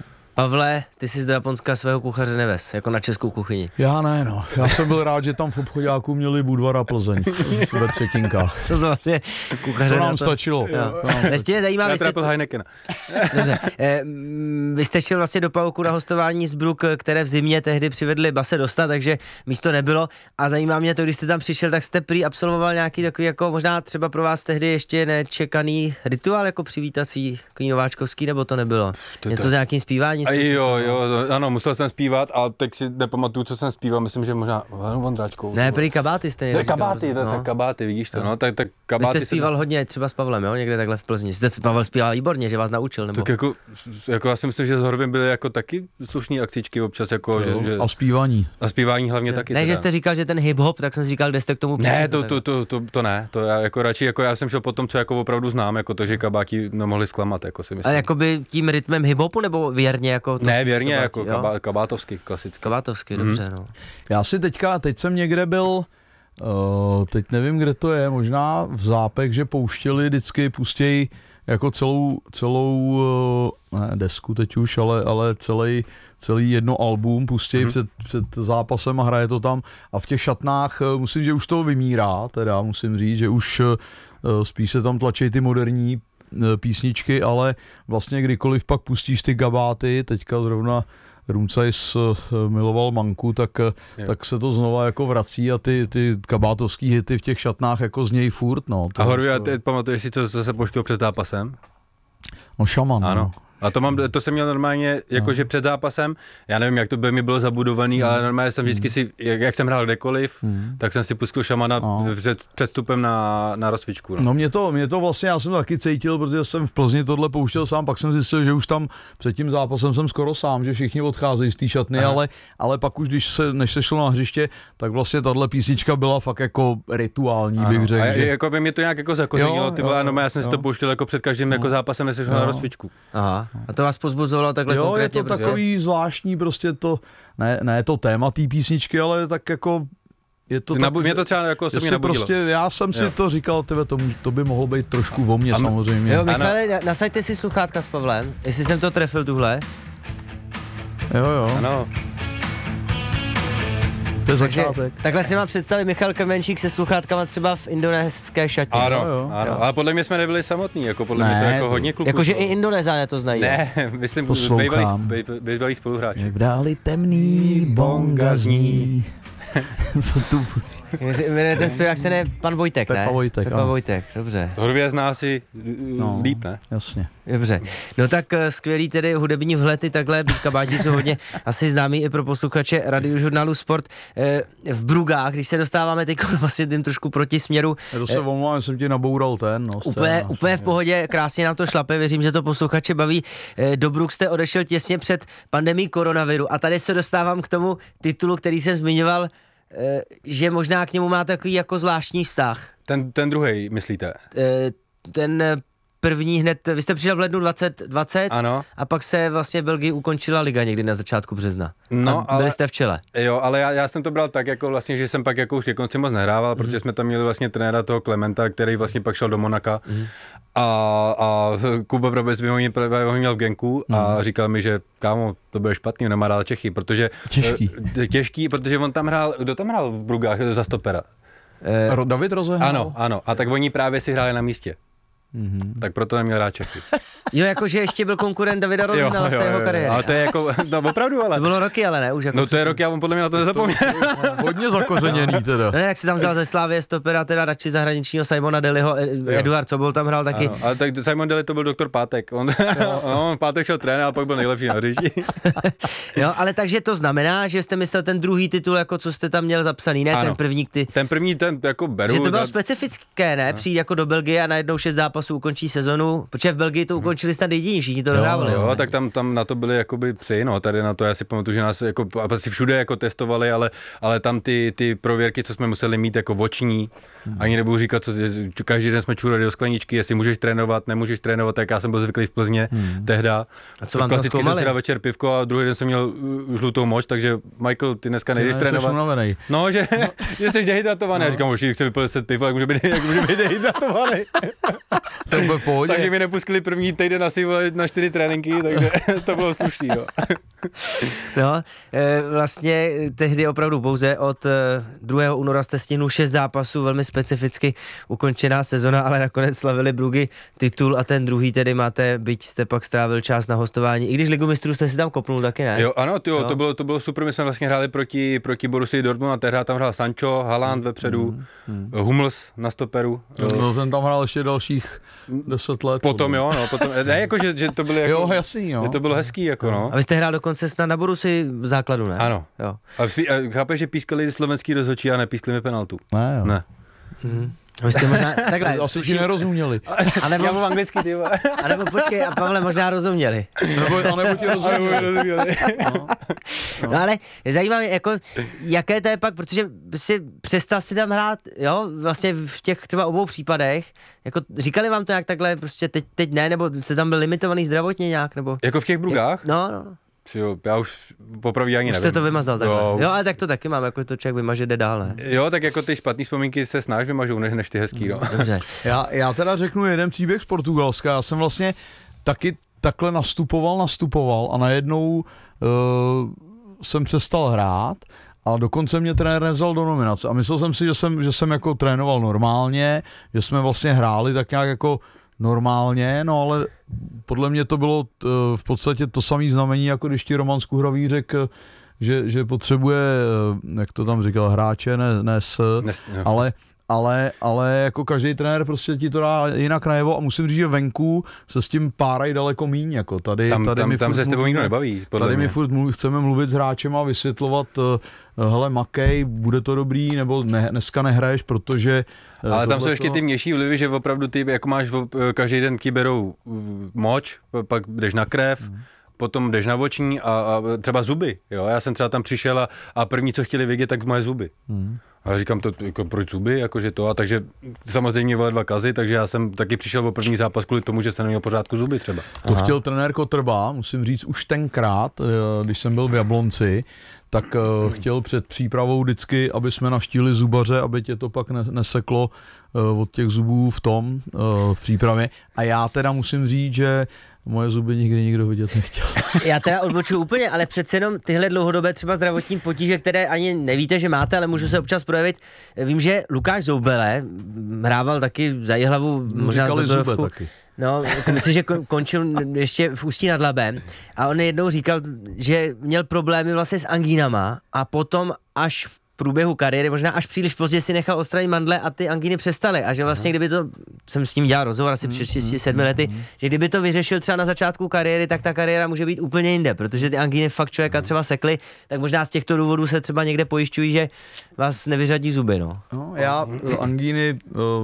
Pavle, ty jsi z do Japonska svého kuchaře nevez, jako na českou kuchyni. Já ne, no. Já jsem byl rád, že tam v obchodáku měli Budvar a Plzeň ve třetinkách. To vlastně kuchaře to nám to... stačilo. Ještě zajímá, vy jste... Heineken. Dobře. E, vy jste šel vlastně do Pauku na hostování z Bruk, které v zimě tehdy přivedli Base Dosta, takže místo nebylo. A zajímá mě to, když jste tam přišel, tak jste prý absolvoval nějaký takový, jako možná třeba pro vás tehdy ještě nečekaný rituál, jako přivítací, takový nováčkovský, nebo to nebylo? To, Něco to... s nějakým zpíváním? A jo, jo, ano, musel jsem zpívat a teď si nepamatuju, co jsem zpíval, myslím, že možná Vondráčkou. Ne, prý kabáty jste někdo říkal. Kabáty, no. tak kabáty, vidíš to, no, tak, tak kabáty. Vy jste zpíval jsem... hodně třeba s Pavlem, jo, někde takhle v Plzni. Jste Pavel zpíval výborně, že vás naučil, nebo? Tak jako, jako já si myslím, že s Horvem byly jako taky slušný akcičky občas, jako, jo, že, že... A zpívání. A zpívání hlavně ne, taky. Ne, teda. že jste říkal, že ten hip-hop, tak jsem si říkal, kde jste k tomu přišel. Ne, to, to, to, to, to ne, to já jako radši, jako já jsem šel po tom, co jako opravdu znám, jako to, že kabáti nemohli zklamat, jako si myslím. A jakoby tím rytmem hip-hopu, nebo věrně jako to? Ne, věrně, jako kabá, kabátovský, klasický. Kabátovský, dobře, no. Já si teďka, teď jsem někde byl Uh, teď nevím, kde to je, možná v Zápek, že pouštěli, vždycky pustějí jako celou, celou uh, ne desku teď už, ale, ale celý, celý jedno album pustějí mm-hmm. před, před zápasem a hraje to tam a v těch šatnách uh, musím, že už to vymírá, teda musím říct, že už uh, spíš se tam tlačí ty moderní uh, písničky, ale vlastně kdykoliv pak pustíš ty gabáty, teďka zrovna Rumcajs miloval Manku, tak, tak se to znova jako vrací a ty, ty kabátovský hity v těch šatnách jako znějí furt, no. To, a Horvě, a ty pamatuješ si, co, co se pouštělo před zápasem? No Šaman, ano. No. A to, mám, to jsem měl normálně, jakože no. před zápasem, já nevím, jak to by mi bylo zabudovaný, mm. ale normálně jsem vždycky si, jak, jak jsem hrál kdekoliv, mm. tak jsem si pustil Šamana no. před předstupem na, na rozcvičku. No, no mě, to, mě to vlastně, já jsem to taky cítil, protože jsem v Plzni tohle pouštěl sám, pak jsem zjistil, že už tam před tím zápasem jsem skoro sám, že všichni odcházejí z té šatny, ale, ale pak už, když se, než se šlo na hřiště, tak vlastně tahle písnička byla fakt jako rituální, ano. bych řekl. A že... jako by mě to nějak jako zakořenilo, ty vole, no, já jsem jo. si to pouštěl jako před každým no. jako zápasem, než se šlo na rozcvičku. Aha. A to vás pozbuzovalo takhle jo, konkrétně? Jo, je to prostě takový zvláštní prostě to, ne, ne to téma té písničky, ale tak jako je to Nabu- tak, mě to třeba jako osobně nabudilo. Prostě, já jsem si jo. to říkal, tyve, to, to by mohlo být trošku o mně samozřejmě. Jo, Michale, nasaďte si sluchátka s Pavlem, jestli jsem to trefil tuhle. Jo, jo. Ano. Takže, takhle si mám představit Michal Krmenčík se sluchátkama třeba v indonéské šatně. Ano, jo, jo. ano. Ale podle mě jsme nebyli samotní, jako podle ne, mě to jako hodně kluků. Jakože i Indonézané to znají. Ne, myslím, bývalý spoluhráči. Jak dáli temný bonga zní. Co tu... Ten zpěvák se ne Pan Vojtek, Pepa ne? Vojtek, Pepa Vojtek, dobře. Horvě zná si no, líp, ne? Jasně. Dobře. No tak skvělý tedy hudební vhledy takhle, byť kabáti jsou hodně asi známý i pro posluchače Radiožurnálu Sport. V Brugách, když se dostáváme teď vlastně tím trošku proti směru. Já to se omlouvám, jsem ti naboural ten. No, úplně, scéna, úplně v pohodě, krásně nám to šlape, věřím, že to posluchače baví. Do Brug jste odešel těsně před pandemií koronaviru a tady se dostávám k tomu titulu, který jsem zmiňoval, že možná k němu má takový jako zvláštní vztah. Ten, ten druhý, myslíte? Ten první hned, vy jste přišel v lednu dvacet dvacet ano. a pak se vlastně v Belgii ukončila liga někdy na začátku března. No, a byli ale, jste v čele. Jo, ale já, já jsem to bral tak, jako vlastně, že jsem pak jako už ke konci moc nehrával, mm. protože jsme tam měli vlastně trenéra toho Klementa, který vlastně pak šel do Monaka mm. a, a Kuba Brabec by ho měl v Genku mm. a říkal mi, že kámo, to bude špatný, nemá rád Čechy, protože... Těžký. Těžký, protože on tam hrál, kdo tam hrál v Brugách za stopera? Eh, David rozehnal? Ano, ano, a tak oni právě si hráli na místě. Mm-hmm. Tak proto neměl rád Čechy. Jo, jakože ještě byl konkurent Davida Rozehnala z té jeho kariéry. Ale to je jako, no opravdu, ale. To bylo roky, ale ne, už jako. No to je roky a on podle mě na to nezapomněl. Hodně zakořeněný teda. No ne, jak si tam vzal ze Slávie stopera, teda radši zahraničního Simona Deliho, Eduard Sobol tam hrál taky. Ano, ale tak Simon Deli to byl doktor Pátek. On, on Pátek šel trénovat, a pak byl nejlepší na hřišti. Jo, ale takže to znamená, že jste myslel ten druhý titul, jako co jste tam měl zapsaný, ne ano. ten první, ty. Ten první, ten jako beru. Že to bylo da... specifické, ne? Přijít jako do Belgie a najednou šest zápasů ukončí sezonu, protože v Belgii to ukončili snad jediní, všichni to dohrávali. Jo, jo, tak tam, tam na to byli jakoby psy, no, tady na to já si pamatuju, že nás jako asi všude jako testovali, ale, ale tam ty, ty prověrky, co jsme museli mít jako oční, hmm. ani nebudu říkat, co, každý den jsme čurali do skleničky, jestli můžeš trénovat, nemůžeš trénovat, tak já jsem byl zvyklý z Plzně hmm. tehda. A co vám tam klasicky jsem si dal večer pivko a druhý den jsem měl žlutou moč, takže Michael, ty dneska nejdeš trénovat. No, že, no. že jsi dehydratovaný, no. Já říkám, že chci vypil deset piv, jak může být, jak může být dehydratovaný. Takže mi nepustili první týden asi na čtyři tréninky, takže to bylo slušný, jo. No, vlastně tehdy opravdu pouze od druhého února jste stihnul šest zápasů, velmi specificky ukončená sezona, ale nakonec slavili Brugy titul a ten druhý tedy máte, byť jste pak strávil čas na hostování, i když Ligu mistrů jste si tam kopnul taky, ne? Jo, ano, tyjo, no. to, bylo, to bylo super, my jsme vlastně hráli proti, proti Borussii Dortmund a tehdy tam hrál Sancho, Haaland vepředu, mm, mm. Hummels na stoperu. No, ten tam hrál ještě dalších deset let. Potom jo, no, potom, ne, jako, že, že to bylo jako, jo, jasný, jo. To bylo hezký, jako no. A vy jste hrál dokonce snad na Borussii v základu, ne? Ano. Jo. A, a chápeš, že pískali slovenský rozhodčí a nepískli mi penaltu? Ne, jo. Ne. Mm. Vy jste možná, takhle. Asi ti nerozuměli. A nebo, já mám anglicky, ty vole. A nebo počkej, a Pavle možná rozuměli. Nebo, a nebo ti rozuměli. No. No ale zajímá mě, jako, jaké to je pak, protože si přestal si tam hrát, jo, vlastně v těch třeba obou případech, jako říkali vám to nějak takhle, prostě teď, teď ne, nebo jste tam byl limitovaný zdravotně nějak, nebo? Jako v těch Brugách? No, no. Jo, já už poprvé ani už nevím. jste to vymazal takhle. Jo, jo, ale tak to taky mám, jako to člověk vymaže, jde dál, ne? Jo, tak jako ty špatný vzpomínky se snáš vymažou, než, než ty hezký, no. Dobře. Já, já teda řeknu jeden příběh z Portugalska. Já jsem vlastně taky takhle nastupoval, nastupoval a najednou uh, jsem přestal hrát a dokonce mě trenér nevzal do nominace. A myslel jsem si, že jsem, že jsem jako trénoval normálně, že jsme vlastně hráli tak nějak jako normálně, no ale podle mě to bylo uh, v podstatě to samé znamení, jako když ti Roman Skuhravý řekl, že, že potřebuje, uh, jak to tam říkal, hráče, ne, ne s, Nes, ale Ale, ale jako každý trenér prostě ti to dá jinak najevo a musím říct, že venku se s tím párají daleko míň, jako tady, tam, tady tam, mi tam furt se s tebou nikdo nebaví, podle tady mě. my furt mluví, chceme mluvit s hráčem a vysvětlovat, hele makej, bude to dobrý, nebo ne, dneska nehraješ, protože... Ale tam jsou ještě ty mější vlivy, že opravdu ty, jako máš každý den ti berou moč, pak jdeš na krev, hmm. potom jdeš na oční a, a třeba zuby, jo, já jsem třeba tam přišel a, a první, co chtěli vidět, tak moje zuby. Hmm. A já říkám to, jako proč zuby, jakože to a takže samozřejmě byly dva kazy, takže já jsem taky přišel o první zápas kvůli tomu, že jsem neměl pořádku zuby třeba. To Aha. chtěl trenér Kotrba, musím říct, už tenkrát, když jsem byl v Jablonci, tak chtěl před přípravou vždycky, aby jsme navštívili zubaře, aby tě to pak neseklo od těch zubů v tom, v přípravě. A já teda musím říct, že moje zuby nikdy nikdo vidět nechtěl. Já teda odbočuju úplně, ale přece jenom tyhle dlouhodobé třeba zdravotní potíže, které ani nevíte, že máte, ale můžu se občas projevit. Vím, že Lukáš Zoubele hrával taky za Jihlavu, možná za Zorovku. No, myslím, že končil ještě v Ústí nad Labem a on jednou říkal, že měl problémy vlastně s angínama a potom až v průběhu kariéry, možná až příliš pozdě si nechal odstranit mandle a ty angíny přestaly a že vlastně kdyby to, jsem s ním dělal rozhovor asi před šesti sedmi lety, že kdyby to vyřešil třeba na začátku kariéry, tak ta kariéra může být úplně jinde, protože ty angíny fakt člověka třeba sekly, tak možná z těchto důvodů se třeba někde pojišťují, že vás nevyřadí zuby, no. No já angíny,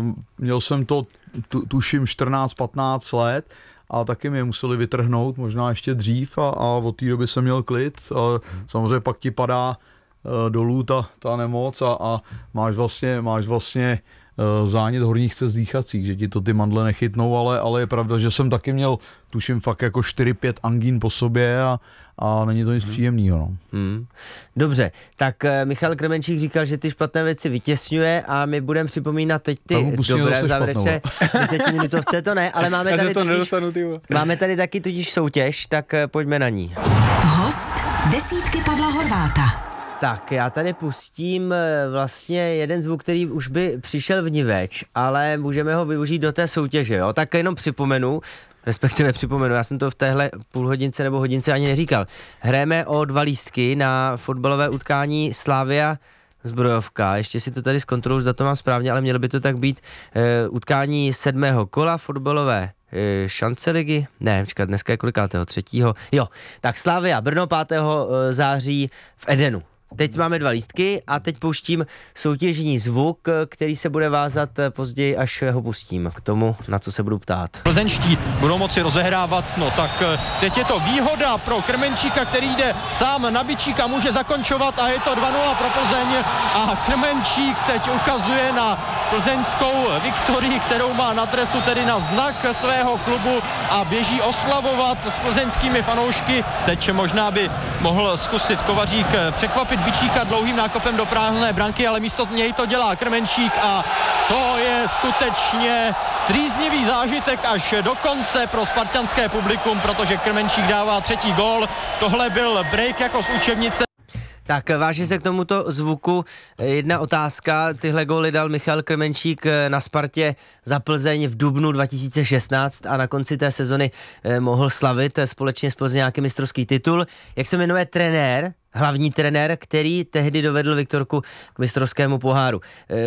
měl jsem to tu, tuším čtrnáct patnáct let a taky mě museli vytrhnout, možná ještě dřív a, a od té doby jsem měl klid a samozřejmě pak ti padá dolů ta, ta nemoc a, a máš vlastně, máš vlastně uh, zánět horních cest dýchacích, že ti to ty mandle nechytnou, ale, ale je pravda, že jsem taky měl, tuším fakt jako čtyři pět angín po sobě a, a není to nic hmm. příjemného. No. Hmm. Dobře, tak uh, Michal Krmenčík říkal, že ty špatné věci vytěsňuje a my budeme připomínat teď ty dobré závěrečné desetiminutovce, to ne, ale máme tady, to totiž, máme tady taky tudíž soutěž, tak uh, pojďme na ní. Host desítky Pavla Horváta. Tak, já tady pustím vlastně jeden zvuk, který už by přišel vniveč, ale můžeme ho využít do té soutěže, jo? Tak jenom připomenu, respektive připomenu, já jsem to v téhle půlhodince nebo hodince ani neříkal. Hrajeme o dva lístky na fotbalové utkání Slavia Zbrojovka, ještě si to tady zkontroluji, zda to mám správně, ale mělo by to tak být e, utkání sedmého kola fotbalové e, šance ligy, ne, počkat, dneska je kolikátého, třetího, jo, tak Slavia Brno pátého září v Edenu. Teď máme dva lístky a teď pouštím soutěžní zvuk, který se bude vázat později, až ho pustím k tomu, na co se budu ptát. Plzeňští budou moci rozehrávat, no tak teď je to výhoda pro Krmenčíka, který jde sám na bičík a může zakončovat a je to dva nula pro Plzeň a Krmenčík teď ukazuje na plzeňskou viktorii, kterou má na dresu, tedy na znak svého klubu a běží oslavovat s plzeňskými fanoušky. Teď možná by mohl zkusit Kovařík překvapit Bičíka dlouhým nákopem do prázdné branky, ale místo něj to dělá Krmenčík a to je skutečně trýznivý zážitek až do konce pro spartanské publikum, protože Krmenčík dává třetí gól. Tohle byl break jako z učebnice. Tak vážně se k tomuto zvuku jedna otázka. Tyhle góly dal Michal Krmenčík na Spartě za Plzeň v dubnu dva tisíce šestnáct a na konci té sezony mohl slavit společně s Plzeňáky mistrovský titul. Jak se jmenuje trenér, hlavní trenér, který tehdy dovedl Viktorku k mistrovskému poháru?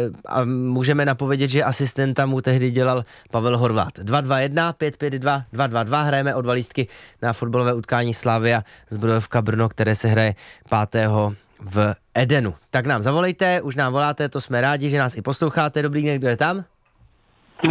A můžeme napovědět, že asistenta mu tehdy dělal Pavel Horvát. dva dva jedna, pět pět dva, dva dva dva, hrajeme o dva lístky na fotbalové utkání Slavia Zbrojovka Brno, které se hraje pátého v Edenu. Tak nám zavolejte, už nám voláte, to jsme rádi, že nás i posloucháte. Dobrý den, kdo je tam?